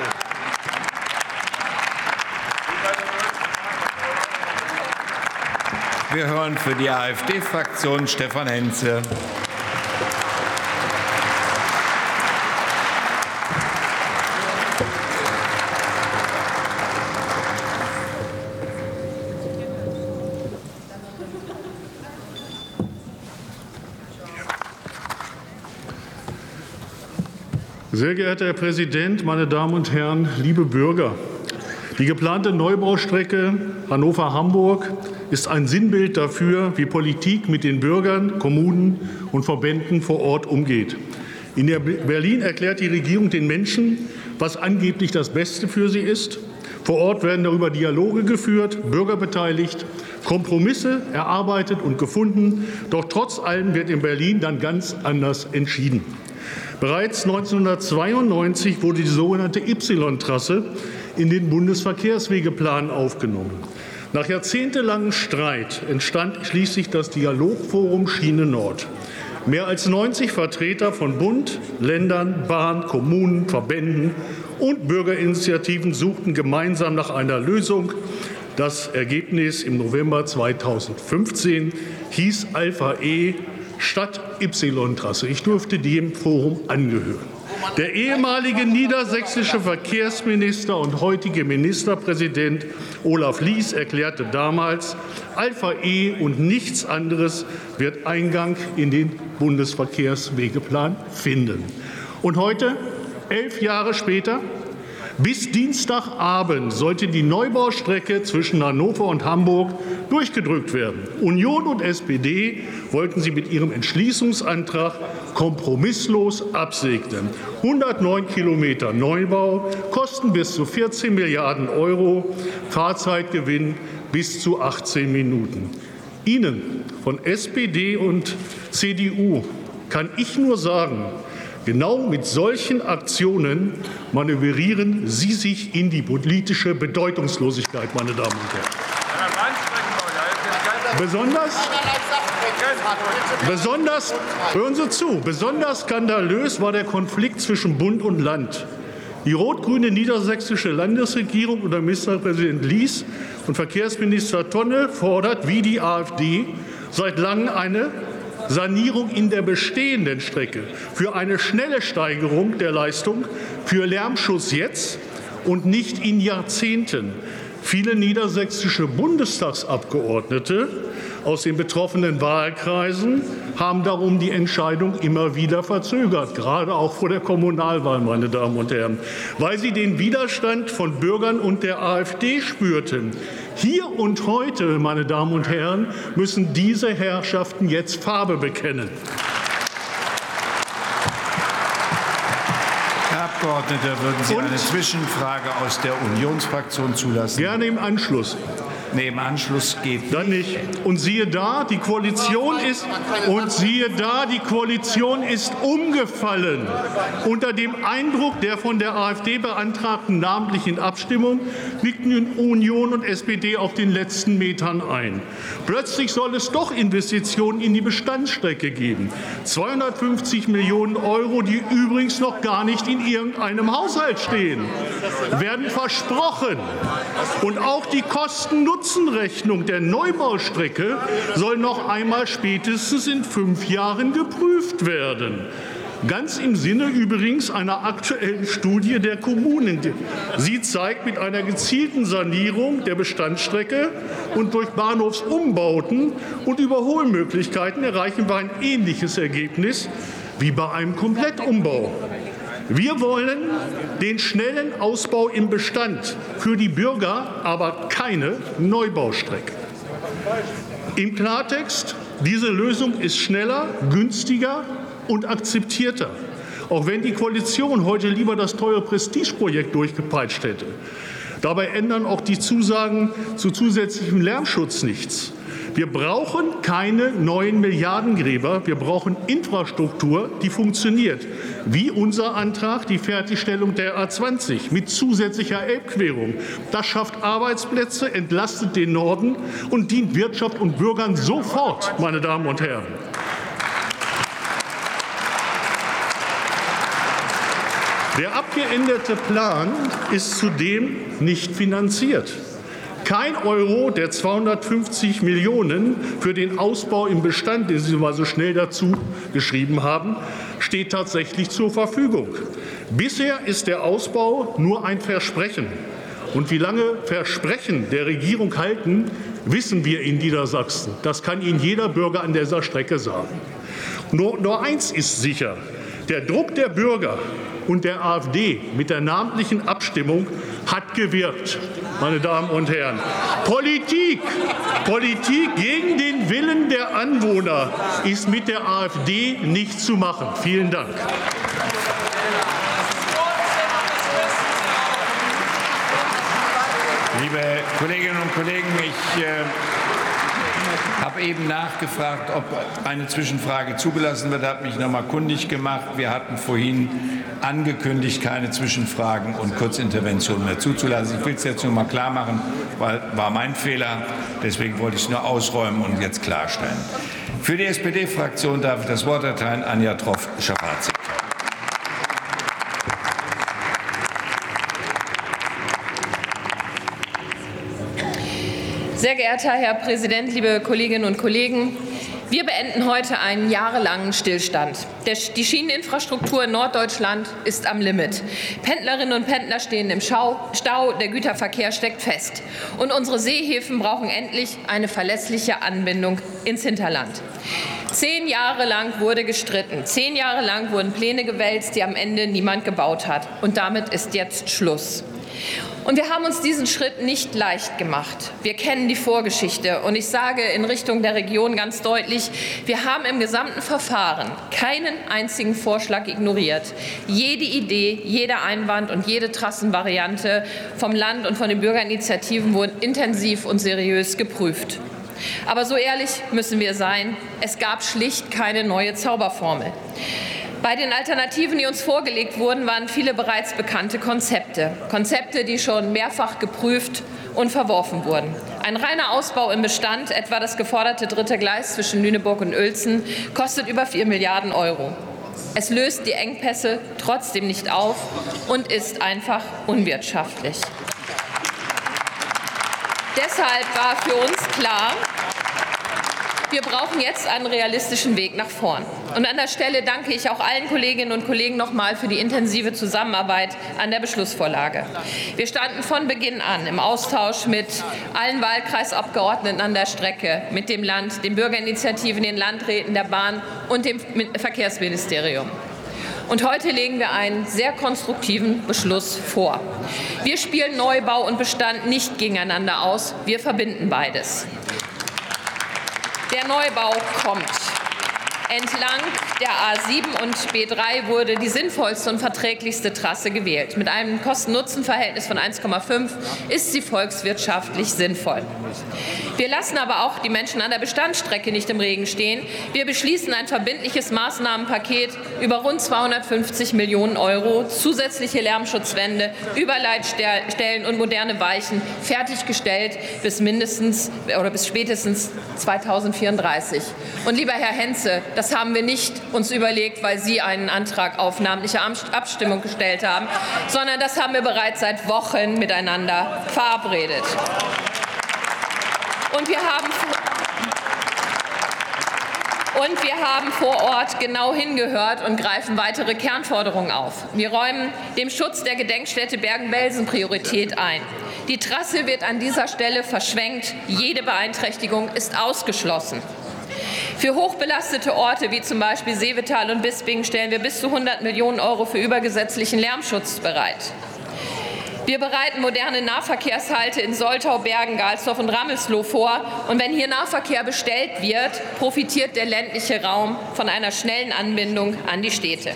Wir hören für die AfD-Fraktion Stefan Henze. Sehr geehrter Herr Präsident, meine Damen und Herren, liebe Bürger! Die geplante Neubaustrecke Hannover-Hamburg ist ein Sinnbild dafür, wie Politik mit den Bürgern, Kommunen und Verbänden vor Ort umgeht. In Berlin erklärt die Regierung den Menschen, was angeblich das Beste für sie ist. Vor Ort werden darüber Dialoge geführt, Bürger beteiligt, Kompromisse erarbeitet und gefunden. Doch trotz allem wird in Berlin dann ganz anders entschieden. Bereits neunzehnhundertzweiundneunzig wurde die sogenannte Y-Trasse in den Bundesverkehrswegeplan aufgenommen. Nach jahrzehntelangem Streit entstand schließlich das Dialogforum Schiene Nord. Mehr als neunzig Vertreter von Bund, Ländern, Bahn, Kommunen, Verbänden und Bürgerinitiativen suchten gemeinsam nach einer Lösung. Das Ergebnis im November zweitausendfünfzehn hieß Alpha E statt Y-Trasse. Ich durfte dem Forum angehören. Der ehemalige niedersächsische Verkehrsminister und heutige Ministerpräsident Olaf Lies erklärte damals, Alpha E und nichts anderes wird Eingang in den Bundesverkehrswegeplan finden. Und heute, elf Jahre später, Bis Dienstagabend sollte die Neubaustrecke zwischen Hannover und Hamburg durchgedrückt werden. Union und S P D wollten sie mit ihrem Entschließungsantrag kompromisslos absegnen. hundertneun Kilometer Neubau, Kosten bis zu vierzehn Milliarden Euro, Fahrzeitgewinn bis zu achtzehn Minuten. Ihnen von S P D und C D U kann ich nur sagen, genau mit solchen Aktionen manövrieren Sie sich in die politische Bedeutungslosigkeit, meine Damen und Herren. Besonders, besonders, hören Sie zu, besonders skandalös war der Konflikt zwischen Bund und Land. Die rot-grüne niedersächsische Landesregierung unter Ministerpräsident Lies und Verkehrsminister Tonne fordert, wie die AfD, seit langem eine Sanierung in der bestehenden Strecke, für eine schnelle Steigerung der Leistung, für Lärmschutz jetzt und nicht in Jahrzehnten. Viele niedersächsische Bundestagsabgeordnete aus den betroffenen Wahlkreisen haben darum die Entscheidung immer wieder verzögert, gerade auch vor der Kommunalwahl, meine Damen und Herren, weil sie den Widerstand von Bürgern und der AfD spürten. Hier und heute, meine Damen und Herren, müssen diese Herrschaften jetzt Farbe bekennen. Herr Abgeordneter, würden Sie eine Zwischenfrage aus der Unionsfraktion zulassen? Gerne im Anschluss. Nee, im Anschluss geht dann nicht. Und siehe da, die Koalition ist und siehe da, die Koalition ist umgefallen. Unter dem Eindruck der von der AfD beantragten namentlichen Abstimmung knickten Union und S P D auf den letzten Metern ein. Plötzlich soll es doch Investitionen in die Bestandsstrecke geben. zweihundertfünfzig Millionen Euro, die übrigens noch gar nicht in irgendeinem Haushalt stehen, werden versprochen. Und auch die Kosten-Nutzen-Rechnung der Neubaustrecke soll noch einmal spätestens in fünf Jahren geprüft werden. Ganz im Sinne übrigens einer aktuellen Studie der Kommunen. Sie zeigt, mit einer gezielten Sanierung der Bestandsstrecke und durch Bahnhofsumbauten und Überholmöglichkeiten erreichen wir ein ähnliches Ergebnis wie bei einem Komplettumbau. Wir wollen den schnellen Ausbau im Bestand, für die Bürger aber keine Neubaustrecke. Im Klartext, diese Lösung ist schneller, günstiger und akzeptierter, auch wenn die Koalition heute lieber das teure Prestigeprojekt durchgepeitscht hätte. Dabei ändern auch die Zusagen zu zusätzlichem Lärmschutz nichts. Wir brauchen keine neuen Milliardengräber. Wir brauchen Infrastruktur, die funktioniert. Wie unser Antrag, die Fertigstellung der A zwanzig mit zusätzlicher Elbquerung. Das schafft Arbeitsplätze, entlastet den Norden und dient Wirtschaft und Bürgern sofort, meine Damen und Herren. Der abgeänderte Plan ist zudem nicht finanziert. Kein Euro der zweihundertfünfzig Millionen für den Ausbau im Bestand, den Sie mal so schnell dazu geschrieben haben, steht tatsächlich zur Verfügung. Bisher ist der Ausbau nur ein Versprechen. Und wie lange Versprechen der Regierung halten, wissen wir in Niedersachsen. Das kann Ihnen jeder Bürger an dieser Strecke sagen. Nur, nur eins ist sicher. Der Druck der Bürger und der AfD mit der namentlichen Abstimmung hat gewirkt, meine Damen und Herren. Politik, Politik gegen den Willen der Anwohner ist mit der AfD nicht zu machen. Vielen Dank. Liebe Kolleginnen und Kollegen, ich äh, habe eben nachgefragt, ob eine Zwischenfrage zugelassen wird, habe mich noch mal kundig gemacht. Wir hatten vorhin angekündigt, keine Zwischenfragen und Kurzinterventionen mehr zuzulassen. Ich will es jetzt nur mal klar machen, weil war mein Fehler. Deswegen wollte ich es nur ausräumen und jetzt klarstellen. Für die S P D-Fraktion darf ich das Wort erteilen, Anja Troff-Schafazik. Sehr geehrter Herr Präsident, liebe Kolleginnen und Kollegen! Wir beenden heute einen jahrelangen Stillstand. Die Schieneninfrastruktur in Norddeutschland ist am Limit. Pendlerinnen und Pendler stehen im Stau, der Güterverkehr steckt fest. Und unsere Seehäfen brauchen endlich eine verlässliche Anbindung ins Hinterland. Zehn Jahre lang wurde gestritten. Zehn Jahre lang wurden Pläne gewälzt, die am Ende niemand gebaut hat. Und damit ist jetzt Schluss. Und wir haben uns diesen Schritt nicht leicht gemacht. Wir kennen die Vorgeschichte. Und ich sage in Richtung der Region ganz deutlich, wir haben im gesamten Verfahren keinen einzigen Vorschlag ignoriert. Jede Idee, jeder Einwand und jede Trassenvariante vom Land und von den Bürgerinitiativen wurden intensiv und seriös geprüft. Aber so ehrlich müssen wir sein, es gab schlicht keine neue Zauberformel. Bei den Alternativen, die uns vorgelegt wurden, waren viele bereits bekannte Konzepte. Konzepte, die schon mehrfach geprüft und verworfen wurden. Ein reiner Ausbau im Bestand, etwa das geforderte dritte Gleis zwischen Lüneburg und Uelzen, kostet über vier Milliarden Euro. Es löst die Engpässe trotzdem nicht auf und ist einfach unwirtschaftlich. Deshalb war für uns klar, wir brauchen jetzt einen realistischen Weg nach vorn. Und an der Stelle danke ich auch allen Kolleginnen und Kollegen noch mal für die intensive Zusammenarbeit an der Beschlussvorlage. Wir standen von Beginn an im Austausch mit allen Wahlkreisabgeordneten an der Strecke, mit dem Land, den Bürgerinitiativen, den Landräten, der Bahn und dem Verkehrsministerium. Und heute legen wir einen sehr konstruktiven Beschluss vor. Wir spielen Neubau und Bestand nicht gegeneinander aus, wir verbinden beides. Der Neubau kommt. Entlang der A sieben und B drei wurde die sinnvollste und verträglichste Trasse gewählt. Mit einem Kosten-Nutzen-Verhältnis von eins Komma fünf ist sie volkswirtschaftlich sinnvoll. Wir lassen aber auch die Menschen an der Bestandsstrecke nicht im Regen stehen. Wir beschließen ein verbindliches Maßnahmenpaket über rund zweihundertfünfzig Millionen Euro, zusätzliche Lärmschutzwände, Überleitstellen und moderne Weichen, fertiggestellt bis mindestens oder bis spätestens zweitausendvierunddreißig. Und lieber Herr Henze, das haben wir nicht uns überlegt, weil Sie einen Antrag auf namentliche Abstimmung gestellt haben, sondern das haben wir bereits seit Wochen miteinander verabredet. Und wir haben Und wir haben vor Ort genau hingehört und greifen weitere Kernforderungen auf. Wir räumen dem Schutz der Gedenkstätte Bergen-Belsen Priorität ein. Die Trasse wird an dieser Stelle verschwenkt. Jede Beeinträchtigung ist ausgeschlossen. Für hochbelastete Orte wie zum Beispiel Seevetal und Bisping stellen wir bis zu hundert Millionen Euro für übergesetzlichen Lärmschutz bereit. Wir bereiten moderne Nahverkehrshalte in Soltau, Bergen, Galsdorf und Rammelsloh vor. Und wenn hier Nahverkehr bestellt wird, profitiert der ländliche Raum von einer schnellen Anbindung an die Städte.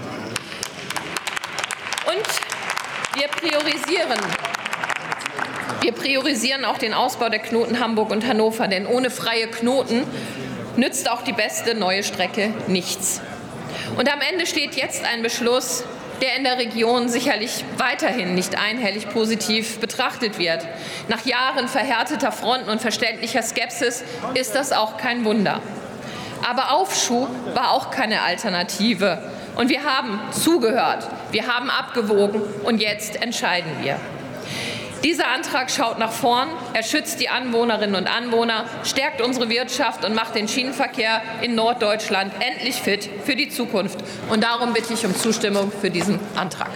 Und wir priorisieren. Wir priorisieren auch den Ausbau der Knoten Hamburg und Hannover, denn ohne freie Knoten nützt auch die beste neue Strecke nichts. Und am Ende steht jetzt ein Beschluss, der in der Region sicherlich weiterhin nicht einhellig positiv betrachtet wird. Nach Jahren verhärteter Fronten und verständlicher Skepsis ist das auch kein Wunder. Aber Aufschub war auch keine Alternative. Und wir haben zugehört, wir haben abgewogen und jetzt entscheiden wir. Dieser Antrag schaut nach vorn, er schützt die Anwohnerinnen und Anwohner, stärkt unsere Wirtschaft und macht den Schienenverkehr in Norddeutschland endlich fit für die Zukunft. Und darum bitte ich um Zustimmung für diesen Antrag.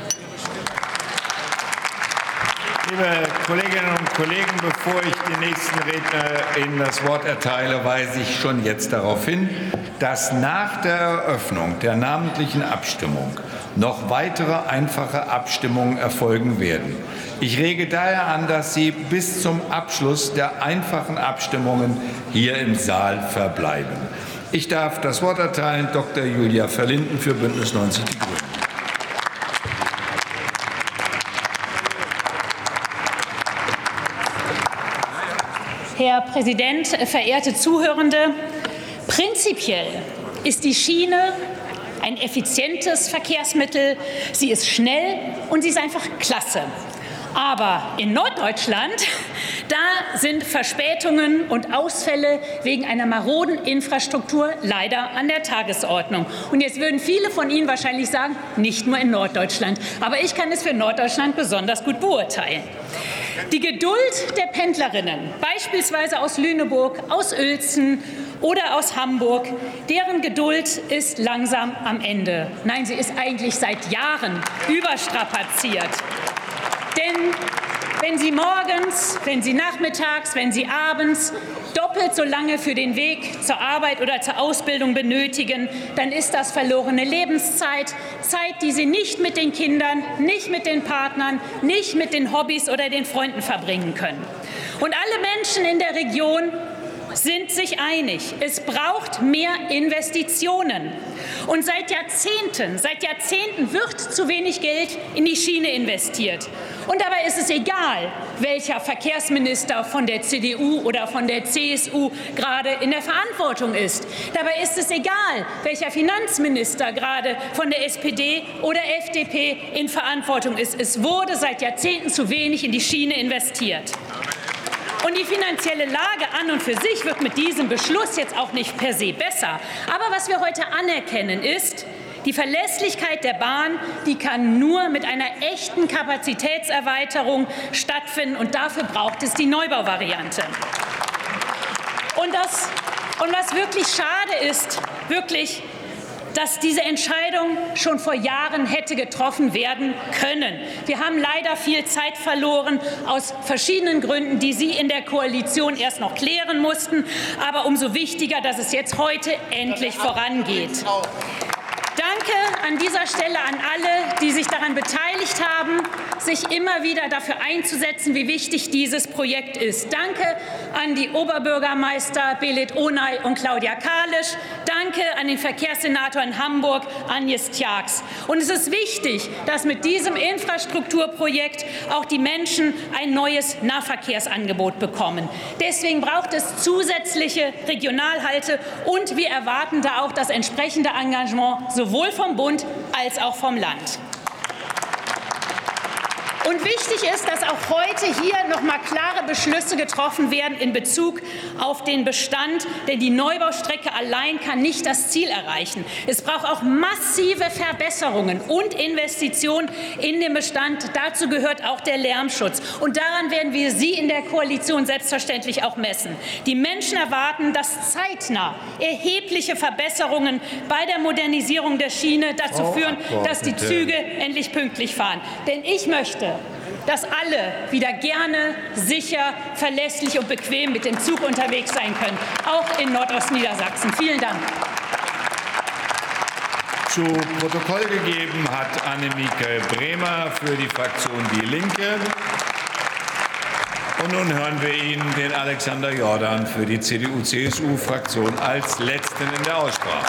Liebe Kolleginnen und Kollegen, bevor ich den nächsten Redner Ihnen das Wort erteile, weise ich schon jetzt darauf hin, dass nach der Eröffnung der namentlichen Abstimmung noch weitere einfache Abstimmungen erfolgen werden. Ich rege daher an, dass Sie bis zum Abschluss der einfachen Abstimmungen hier im Saal verbleiben. Ich darf das Wort erteilen Doktor Julia Verlinden für Bündnis neunzig Die Grünen. Herr Präsident, verehrte Zuhörende! Prinzipiell ist die Schiene ein effizientes Verkehrsmittel. Sie ist schnell und sie ist einfach klasse. Aber in Norddeutschland, da sind Verspätungen und Ausfälle wegen einer maroden Infrastruktur leider an der Tagesordnung. Und jetzt würden viele von Ihnen wahrscheinlich sagen, nicht nur in Norddeutschland. Aber ich kann es für Norddeutschland besonders gut beurteilen. Die Geduld der Pendlerinnen, beispielsweise aus Lüneburg, aus Uelzen oder aus Hamburg, deren Geduld ist langsam am Ende. Nein, sie ist eigentlich seit Jahren überstrapaziert. Denn wenn Sie morgens, wenn Sie nachmittags, wenn Sie abends doppelt so lange für den Weg zur Arbeit oder zur Ausbildung benötigen, dann ist das verlorene Lebenszeit, Zeit, die Sie nicht mit den Kindern, nicht mit den Partnern, nicht mit den Hobbys oder den Freunden verbringen können. Und alle Menschen in der Region sind sich einig, es braucht mehr Investitionen. Und seit Jahrzehnten, seit Jahrzehnten wird zu wenig Geld in die Schiene investiert. Und dabei ist es egal, welcher Verkehrsminister von der C D U oder von der C S U gerade in der Verantwortung ist. Dabei ist es egal, welcher Finanzminister gerade von der S P D oder F D P in Verantwortung ist. Es wurde seit Jahrzehnten zu wenig in die Schiene investiert. Und die finanzielle Lage an und für sich wird mit diesem Beschluss jetzt auch nicht per se besser. Aber was wir heute anerkennen, ist, die Verlässlichkeit der Bahn, die kann nur mit einer echten Kapazitätserweiterung stattfinden. Und dafür braucht es die Neubauvariante. Und, das, und was wirklich schade ist, wirklich, dass diese Entscheidung schon vor Jahren hätte getroffen werden können. Wir haben leider viel Zeit verloren, aus verschiedenen Gründen, die Sie in der Koalition erst noch klären mussten. Aber umso wichtiger, dass es jetzt heute endlich vorangeht. Danke an dieser Stelle an alle, die sich daran beteiligt haben, sich immer wieder dafür einzusetzen, wie wichtig dieses Projekt ist. Danke an die Oberbürgermeister Belit Onay und Claudia Kalisch. Danke an den Verkehrssenator in Hamburg, Agnes Tjax. Und es ist wichtig, dass mit diesem Infrastrukturprojekt auch die Menschen ein neues Nahverkehrsangebot bekommen. Deswegen braucht es zusätzliche Regionalhalte und wir erwarten da auch das entsprechende Engagement sowohl vom Bund als auch vom Land. Und wichtig ist, dass auch heute hier noch mal klare Beschlüsse getroffen werden in Bezug auf den Bestand, denn die Neubaustrecke allein kann nicht das Ziel erreichen. Es braucht auch massive Verbesserungen und Investitionen in den Bestand. Dazu gehört auch der Lärmschutz. Und daran werden wir Sie in der Koalition selbstverständlich auch messen. Die Menschen erwarten, dass zeitnah erhebliche Verbesserungen bei der Modernisierung der Schiene dazu führen, dass die Züge endlich pünktlich fahren. Denn ich möchte, dass alle wieder gerne, sicher, verlässlich und bequem mit dem Zug unterwegs sein können, auch in Nordostniedersachsen. Vielen Dank. Zu Protokoll gegeben hat Annemieke Bremer für die Fraktion Die Linke. Und nun hören wir Ihnen den Alexander Jordan für die C D U C S U-Fraktion als Letzten in der Aussprache.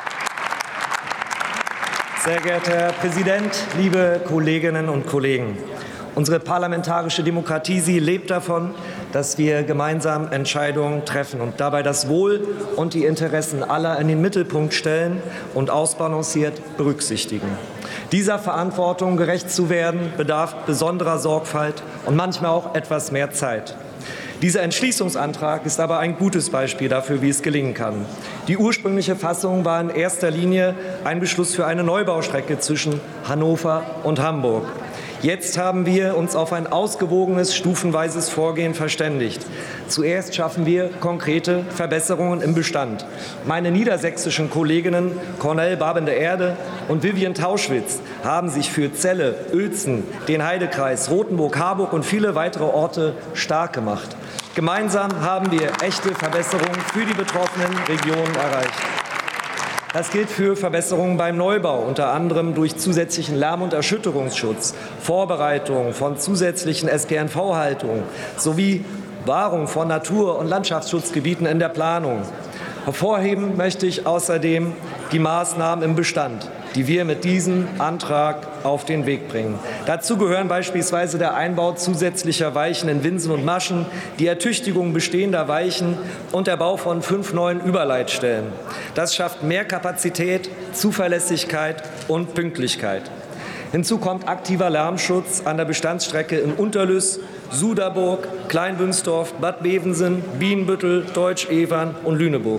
Sehr geehrter Herr Präsident, liebe Kolleginnen und Kollegen! Unsere parlamentarische Demokratie, sie lebt davon, dass wir gemeinsam Entscheidungen treffen und dabei das Wohl und die Interessen aller in den Mittelpunkt stellen und ausbalanciert berücksichtigen. Dieser Verantwortung gerecht zu werden, bedarf besonderer Sorgfalt und manchmal auch etwas mehr Zeit. Dieser Entschließungsantrag ist aber ein gutes Beispiel dafür, wie es gelingen kann. Die ursprüngliche Fassung war in erster Linie ein Beschluss für eine Neubaustrecke zwischen Hannover und Hamburg. Jetzt haben wir uns auf ein ausgewogenes, stufenweises Vorgehen verständigt. Zuerst schaffen wir konkrete Verbesserungen im Bestand. Meine niedersächsischen Kolleginnen Cornel Babende-Erde und Vivian Tauschwitz haben sich für Celle, Uelzen, den Heidekreis, Rothenburg, Harburg und viele weitere Orte stark gemacht. Gemeinsam haben wir echte Verbesserungen für die betroffenen Regionen erreicht. Das gilt für Verbesserungen beim Neubau, unter anderem durch zusätzlichen Lärm- und Erschütterungsschutz, Vorbereitung von zusätzlichen S P N V-Haltungen sowie Wahrung von Natur- und Landschaftsschutzgebieten in der Planung. Hervorheben möchte ich außerdem die Maßnahmen im Bestand, die wir mit diesem Antrag auf den Weg bringen. Dazu gehören beispielsweise der Einbau zusätzlicher Weichen in Winsen und Maschen, die Ertüchtigung bestehender Weichen und der Bau von fünf neuen Überleitstellen. Das schafft mehr Kapazität, Zuverlässigkeit und Pünktlichkeit. Hinzu kommt aktiver Lärmschutz an der Bestandsstrecke in Unterlüß, Suderburg, Kleinbünsdorf, Bad Bevensen, Bienenbüttel, Deutsch-Evern und Lüneburg.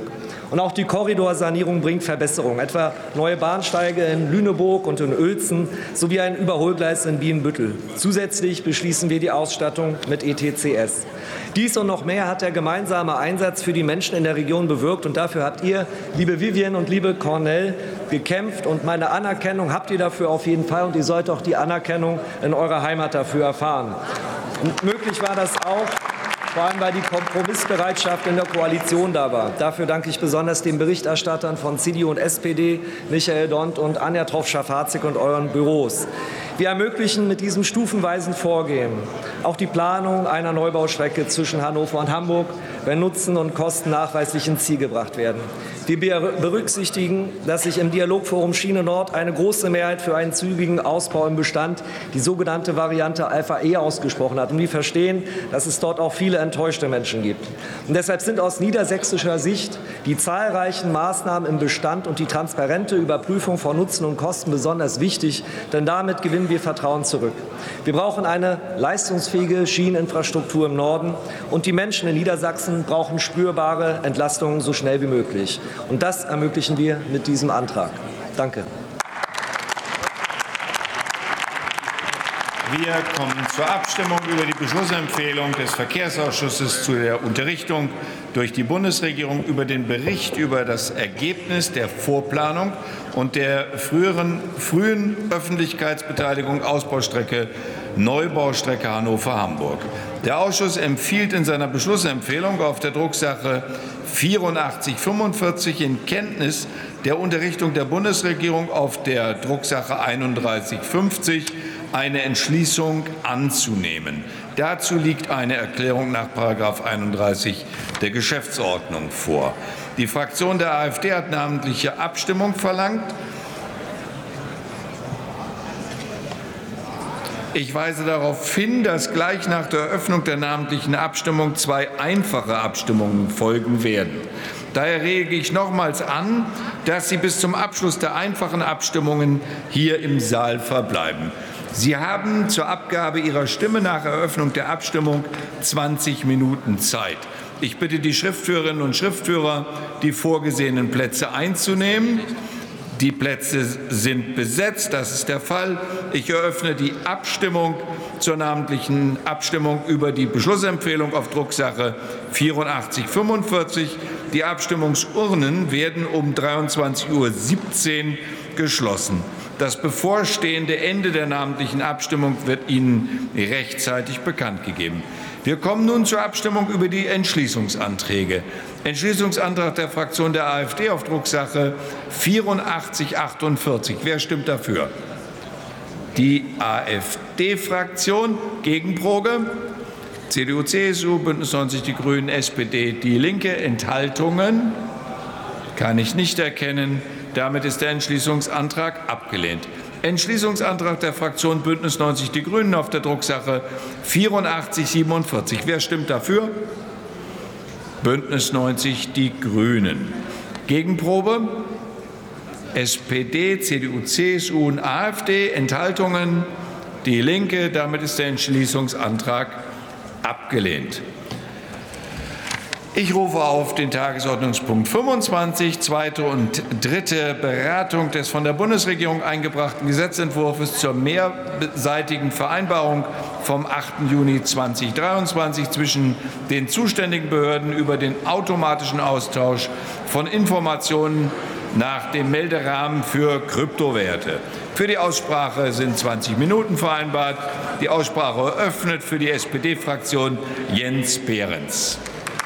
Und auch die Korridorsanierung bringt Verbesserungen, etwa neue Bahnsteige in Lüneburg und in Uelzen sowie ein Überholgleis in Bienenbüttel. Zusätzlich beschließen wir die Ausstattung mit E T C S. Dies und noch mehr hat der gemeinsame Einsatz für die Menschen in der Region bewirkt. Und dafür habt ihr, liebe Vivian und liebe Cornell, gekämpft. Und meine Anerkennung habt ihr dafür auf jeden Fall. Und ihr sollt auch die Anerkennung in eurer Heimat dafür erfahren. Und möglich war das auch, vor allem weil die Kompromissbereitschaft in der Koalition da war. Dafür danke ich besonders den Berichterstattern von C D U und S P D, Michael Dont und Anja Troff-Schafazik und euren Büros. Wir ermöglichen mit diesem stufenweisen Vorgehen auch die Planung einer Neubaustrecke zwischen Hannover und Hamburg, wenn Nutzen und Kosten nachweislich ins Ziel gebracht werden. Wir berücksichtigen, dass sich im Dialogforum Schiene Nord eine große Mehrheit für einen zügigen Ausbau im Bestand, die sogenannte Variante Alpha E, ausgesprochen hat. Und wir verstehen, dass es dort auch viele enttäuschte Menschen gibt. Und deshalb sind aus niedersächsischer Sicht die zahlreichen Maßnahmen im Bestand und die transparente Überprüfung von Nutzen und Kosten besonders wichtig, denn damit gewinnen wir Vertrauen zurück. Wir brauchen eine leistungsfähige Schieneninfrastruktur im Norden, und die Menschen in Niedersachsen brauchen spürbare Entlastungen so schnell wie möglich. Und das ermöglichen wir mit diesem Antrag. Danke. Wir kommen zur Abstimmung über die Beschlussempfehlung des Verkehrsausschusses zu der Unterrichtung durch die Bundesregierung über den Bericht über das Ergebnis der Vorplanung und der früheren, frühen Öffentlichkeitsbeteiligung Ausbaustrecke Neubaustrecke Hannover-Hamburg. Der Ausschuss empfiehlt in seiner Beschlussempfehlung auf der Drucksache vierundachtzig fünfundvierzig in Kenntnis der Unterrichtung der Bundesregierung auf der Drucksache einunddreißig fünfzig eine Entschließung anzunehmen. Dazu liegt eine Erklärung nach Paragraph einunddreißig der Geschäftsordnung vor. Die Fraktion der AfD hat namentliche Abstimmung verlangt. Ich weise darauf hin, dass gleich nach der Eröffnung der namentlichen Abstimmung zwei einfache Abstimmungen folgen werden. Daher rege ich nochmals an, dass Sie bis zum Abschluss der einfachen Abstimmungen hier im Saal verbleiben. Sie haben zur Abgabe Ihrer Stimme nach Eröffnung der Abstimmung zwanzig Minuten Zeit. Ich bitte die Schriftführerinnen und Schriftführer, die vorgesehenen Plätze einzunehmen. Die Plätze sind besetzt. Das ist der Fall. Ich eröffne die Abstimmung zur namentlichen Abstimmung über die Beschlussempfehlung auf Drucksache vierundachtzig fünfundvierzig. Die Abstimmungsurnen werden um dreiundzwanzig Uhr siebzehn geschlossen. Das bevorstehende Ende der namentlichen Abstimmung wird Ihnen rechtzeitig bekannt gegeben. Wir kommen nun zur Abstimmung über die Entschließungsanträge. Entschließungsantrag der Fraktion der AfD auf Drucksache vierundachtzig achtundvierzig. Wer stimmt dafür? Die AfD-Fraktion. Gegenprobe? C D U, C S U, Bündnis neunzig Die Grünen, S P D, Die Linke. Enthaltungen? Kann ich nicht erkennen. Damit ist der Entschließungsantrag abgelehnt. Entschließungsantrag der Fraktion Bündnis neunzig Die Grünen auf der Drucksache vierundachtzig siebenundvierzig. Wer stimmt dafür? Bündnis neunzig Die Grünen. Gegenprobe? S P D, C D U, C S U und AfD. Enthaltungen? Die Linke. Damit ist der Entschließungsantrag abgelehnt. Ich rufe auf den Tagesordnungspunkt fünfundzwanzig, zweite und dritte Beratung des von der Bundesregierung eingebrachten Gesetzentwurfs zur mehrseitigen Vereinbarung vom achten Juni zweitausenddreiundzwanzig zwischen den zuständigen Behörden über den automatischen Austausch von Informationen nach dem Melderahmen für Kryptowerte. Für die Aussprache sind zwanzig Minuten vereinbart. Die Aussprache eröffnet für die S P D-Fraktion Jens Behrens.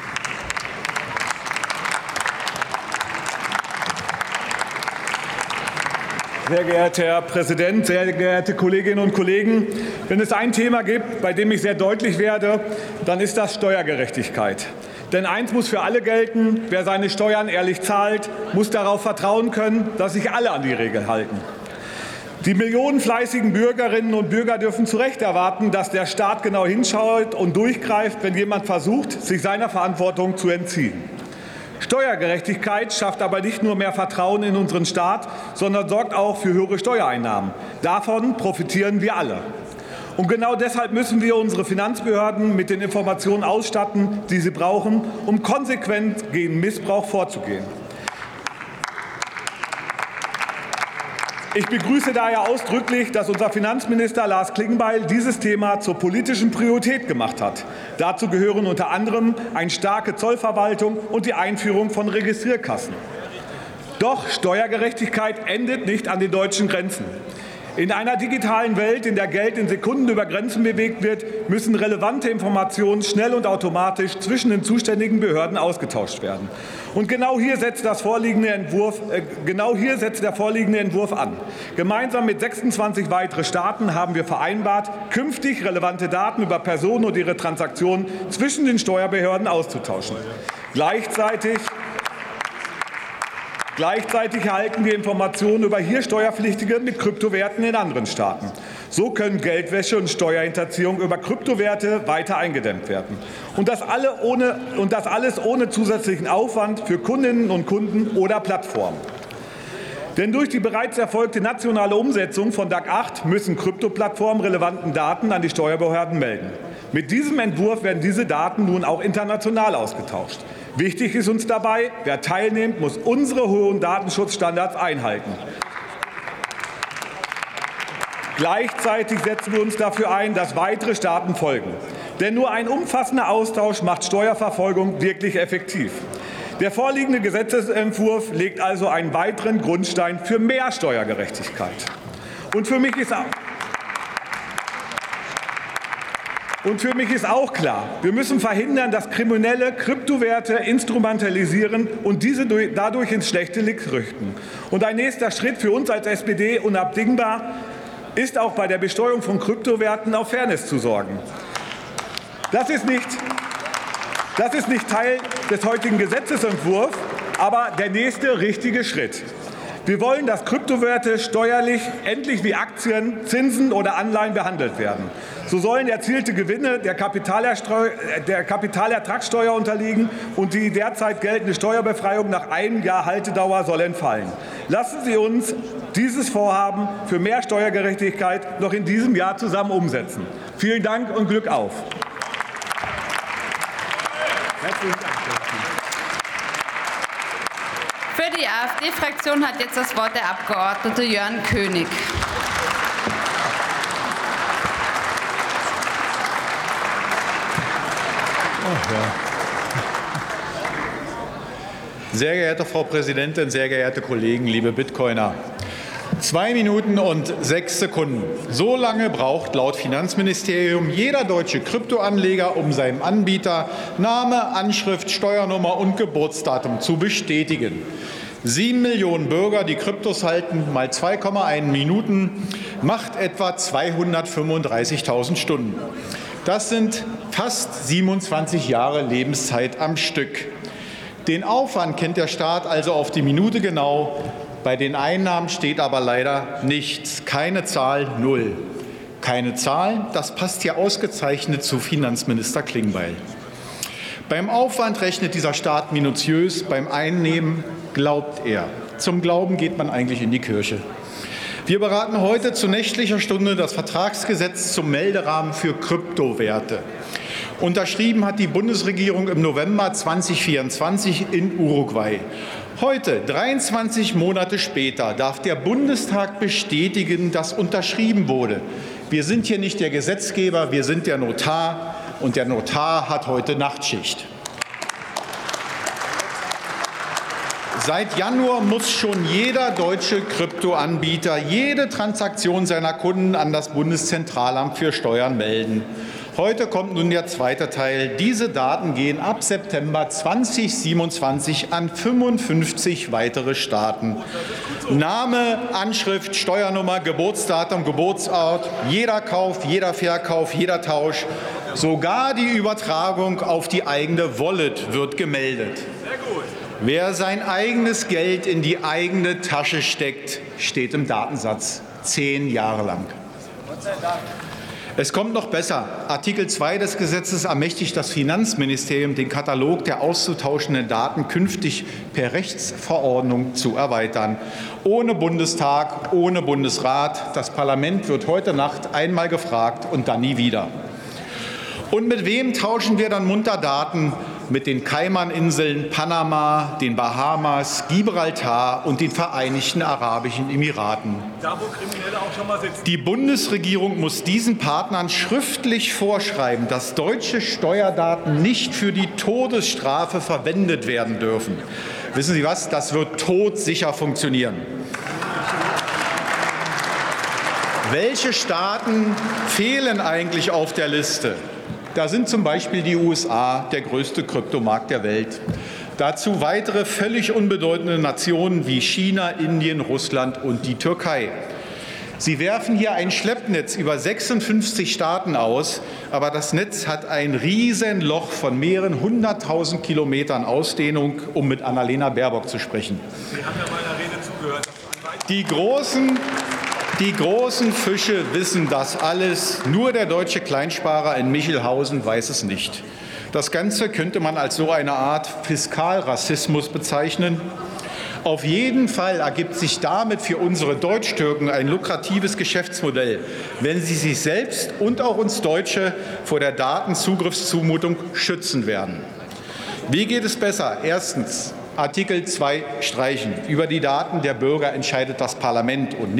Sehr geehrter Herr Präsident, sehr geehrte Kolleginnen und Kollegen! Wenn es ein Thema gibt, bei dem ich sehr deutlich werde, dann ist das Steuergerechtigkeit. Denn eins muss für alle gelten: Wer seine Steuern ehrlich zahlt, muss darauf vertrauen können, dass sich alle an die Regeln halten. Die Millionen fleißigen Bürgerinnen und Bürger dürfen zu Recht erwarten, dass der Staat genau hinschaut und durchgreift, wenn jemand versucht, sich seiner Verantwortung zu entziehen. Steuergerechtigkeit schafft aber nicht nur mehr Vertrauen in unseren Staat, sondern sorgt auch für höhere Steuereinnahmen. Davon profitieren wir alle. Und genau deshalb müssen wir unsere Finanzbehörden mit den Informationen ausstatten, die sie brauchen, um konsequent gegen Missbrauch vorzugehen. Ich begrüße daher ausdrücklich, dass unser Finanzminister Lars Klingbeil dieses Thema zur politischen Priorität gemacht hat. Dazu gehören unter anderem eine starke Zollverwaltung und die Einführung von Registrierkassen. Doch Steuergerechtigkeit endet nicht an den deutschen Grenzen. In einer digitalen Welt, in der Geld in Sekunden über Grenzen bewegt wird, müssen relevante Informationen schnell und automatisch zwischen den zuständigen Behörden ausgetauscht werden. Und genau hier setzt, das vorliegende Entwurf, äh, genau hier setzt der vorliegende Entwurf an. Gemeinsam mit sechsundzwanzig weiteren Staaten haben wir vereinbart, künftig relevante Daten über Personen und ihre Transaktionen zwischen den Steuerbehörden auszutauschen. Gleichzeitig Gleichzeitig erhalten wir Informationen über hier Steuerpflichtige mit Kryptowerten in anderen Staaten. So können Geldwäsche und Steuerhinterziehung über Kryptowerte weiter eingedämmt werden. Und das, alle ohne, und das alles ohne zusätzlichen Aufwand für Kundinnen und Kunden oder Plattformen. Denn durch die bereits erfolgte nationale Umsetzung von D A C acht müssen Kryptoplattformen relevanten Daten an die Steuerbehörden melden. Mit diesem Entwurf werden diese Daten nun auch international ausgetauscht. Wichtig ist uns dabei, wer teilnimmt, muss unsere hohen Datenschutzstandards einhalten. Gleichzeitig setzen wir uns dafür ein, dass weitere Staaten folgen. Denn nur ein umfassender Austausch macht Steuerverfolgung wirklich effektiv. Der vorliegende Gesetzesentwurf legt also einen weiteren Grundstein für mehr Steuergerechtigkeit. Und für mich ist auch Und für mich ist auch klar, wir müssen verhindern, dass Kriminelle Kryptowerte instrumentalisieren und diese dadurch ins schlechte Licht rücken. Und ein nächster Schritt für uns als S P D unabdingbar ist auch bei der Besteuerung von Kryptowerten auf Fairness zu sorgen. Das ist nicht, das ist nicht Teil des heutigen Gesetzesentwurfs, aber der nächste richtige Schritt. Wir wollen, dass Kryptowerte steuerlich endlich wie Aktien, Zinsen oder Anleihen behandelt werden. So sollen erzielte Gewinne der der Kapitalertragssteuer unterliegen und die derzeit geltende Steuerbefreiung nach einem Jahr Haltedauer soll entfallen. Lassen Sie uns dieses Vorhaben für mehr Steuergerechtigkeit noch in diesem Jahr zusammen umsetzen. Vielen Dank und Glück auf. Herzlichen Dank. Für die AfD-Fraktion hat jetzt das Wort der Abgeordnete Jörn König. Oh, ja. Sehr geehrte Frau Präsidentin, sehr geehrte Kollegen, liebe Bitcoiner. Zwei Minuten und sechs Sekunden. So lange braucht laut Finanzministerium jeder deutsche Kryptoanleger, um seinem Anbieter Name, Anschrift, Steuernummer und Geburtsdatum zu bestätigen. Sieben Millionen Bürger, die Kryptos halten, mal zwei Komma eins Minuten, macht etwa zweihundertfünfunddreißigtausend Stunden. Das sind fast siebenundzwanzig Jahre Lebenszeit am Stück. Den Aufwand kennt der Staat also auf die Minute genau. Bei den Einnahmen steht aber leider nichts. Keine Zahl, null. Keine Zahl, das passt hier ausgezeichnet zu Finanzminister Klingbeil. Beim Aufwand rechnet dieser Staat minutiös, beim Einnehmen glaubt er. Zum Glauben geht man eigentlich in die Kirche. Wir beraten heute zu nächtlicher Stunde das Vertragsgesetz zum Melderahmen für Kryptowerte. Unterschrieben hat die Bundesregierung im November zweitausendvierundzwanzig in Uruguay. Heute, dreiundzwanzig Monate später, darf der Bundestag bestätigen, dass unterschrieben wurde. Wir sind hier nicht der Gesetzgeber, wir sind der Notar, und der Notar hat heute Nachtschicht. Seit Januar muss schon jeder deutsche Kryptoanbieter jede Transaktion seiner Kunden an das Bundeszentralamt für Steuern melden. Heute kommt nun der zweite Teil. Diese Daten gehen ab September zweitausendsiebenundzwanzig an fünfundfünfzig weitere Staaten. Name, Anschrift, Steuernummer, Geburtsdatum, Geburtsort, jeder Kauf, jeder Verkauf, jeder Tausch, sogar die Übertragung auf die eigene Wallet wird gemeldet. Wer sein eigenes Geld in die eigene Tasche steckt, steht im Datensatz zehn Jahre lang. Es kommt noch besser. Artikel zwei des Gesetzes ermächtigt das Finanzministerium, den Katalog der auszutauschenden Daten künftig per Rechtsverordnung zu erweitern. Ohne Bundestag, ohne Bundesrat. Das Parlament wird heute Nacht einmal gefragt und dann nie wieder. Und mit wem tauschen wir dann munter Daten? mit den Kaimaninseln, Panama, den Bahamas, Gibraltar und den Vereinigten Arabischen Emiraten. Da, wo Kriminelle auch schon mal sitzen. Die Bundesregierung muss diesen Partnern schriftlich vorschreiben, dass deutsche Steuerdaten nicht für die Todesstrafe verwendet werden dürfen. Wissen Sie was? Das wird todsicher funktionieren. Welche Staaten fehlen eigentlich auf der Liste? Da sind zum Beispiel die U S A, der größte Kryptomarkt der Welt. Dazu weitere völlig unbedeutende Nationen wie China, Indien, Russland und die Türkei. Sie werfen hier ein Schleppnetz über sechsundfünfzig Staaten aus, aber das Netz hat ein Riesenloch von mehreren hunderttausend Kilometern Ausdehnung, um mit Annalena Baerbock zu sprechen. Sie haben ja meiner Rede zugehört. Die großen Die großen Fische wissen das alles, nur der deutsche Kleinsparer in Michelhausen weiß es nicht. Das Ganze könnte man als so eine Art Fiskalrassismus bezeichnen. Auf jeden Fall ergibt sich damit für unsere Deutsch-Türken ein lukratives Geschäftsmodell, wenn sie sich selbst und auch uns Deutsche vor der Datenzugriffszumutung schützen werden. Wie geht es besser? Erstens, Artikel zwei streichen. Über die Daten der Bürger entscheidet das Parlament und nicht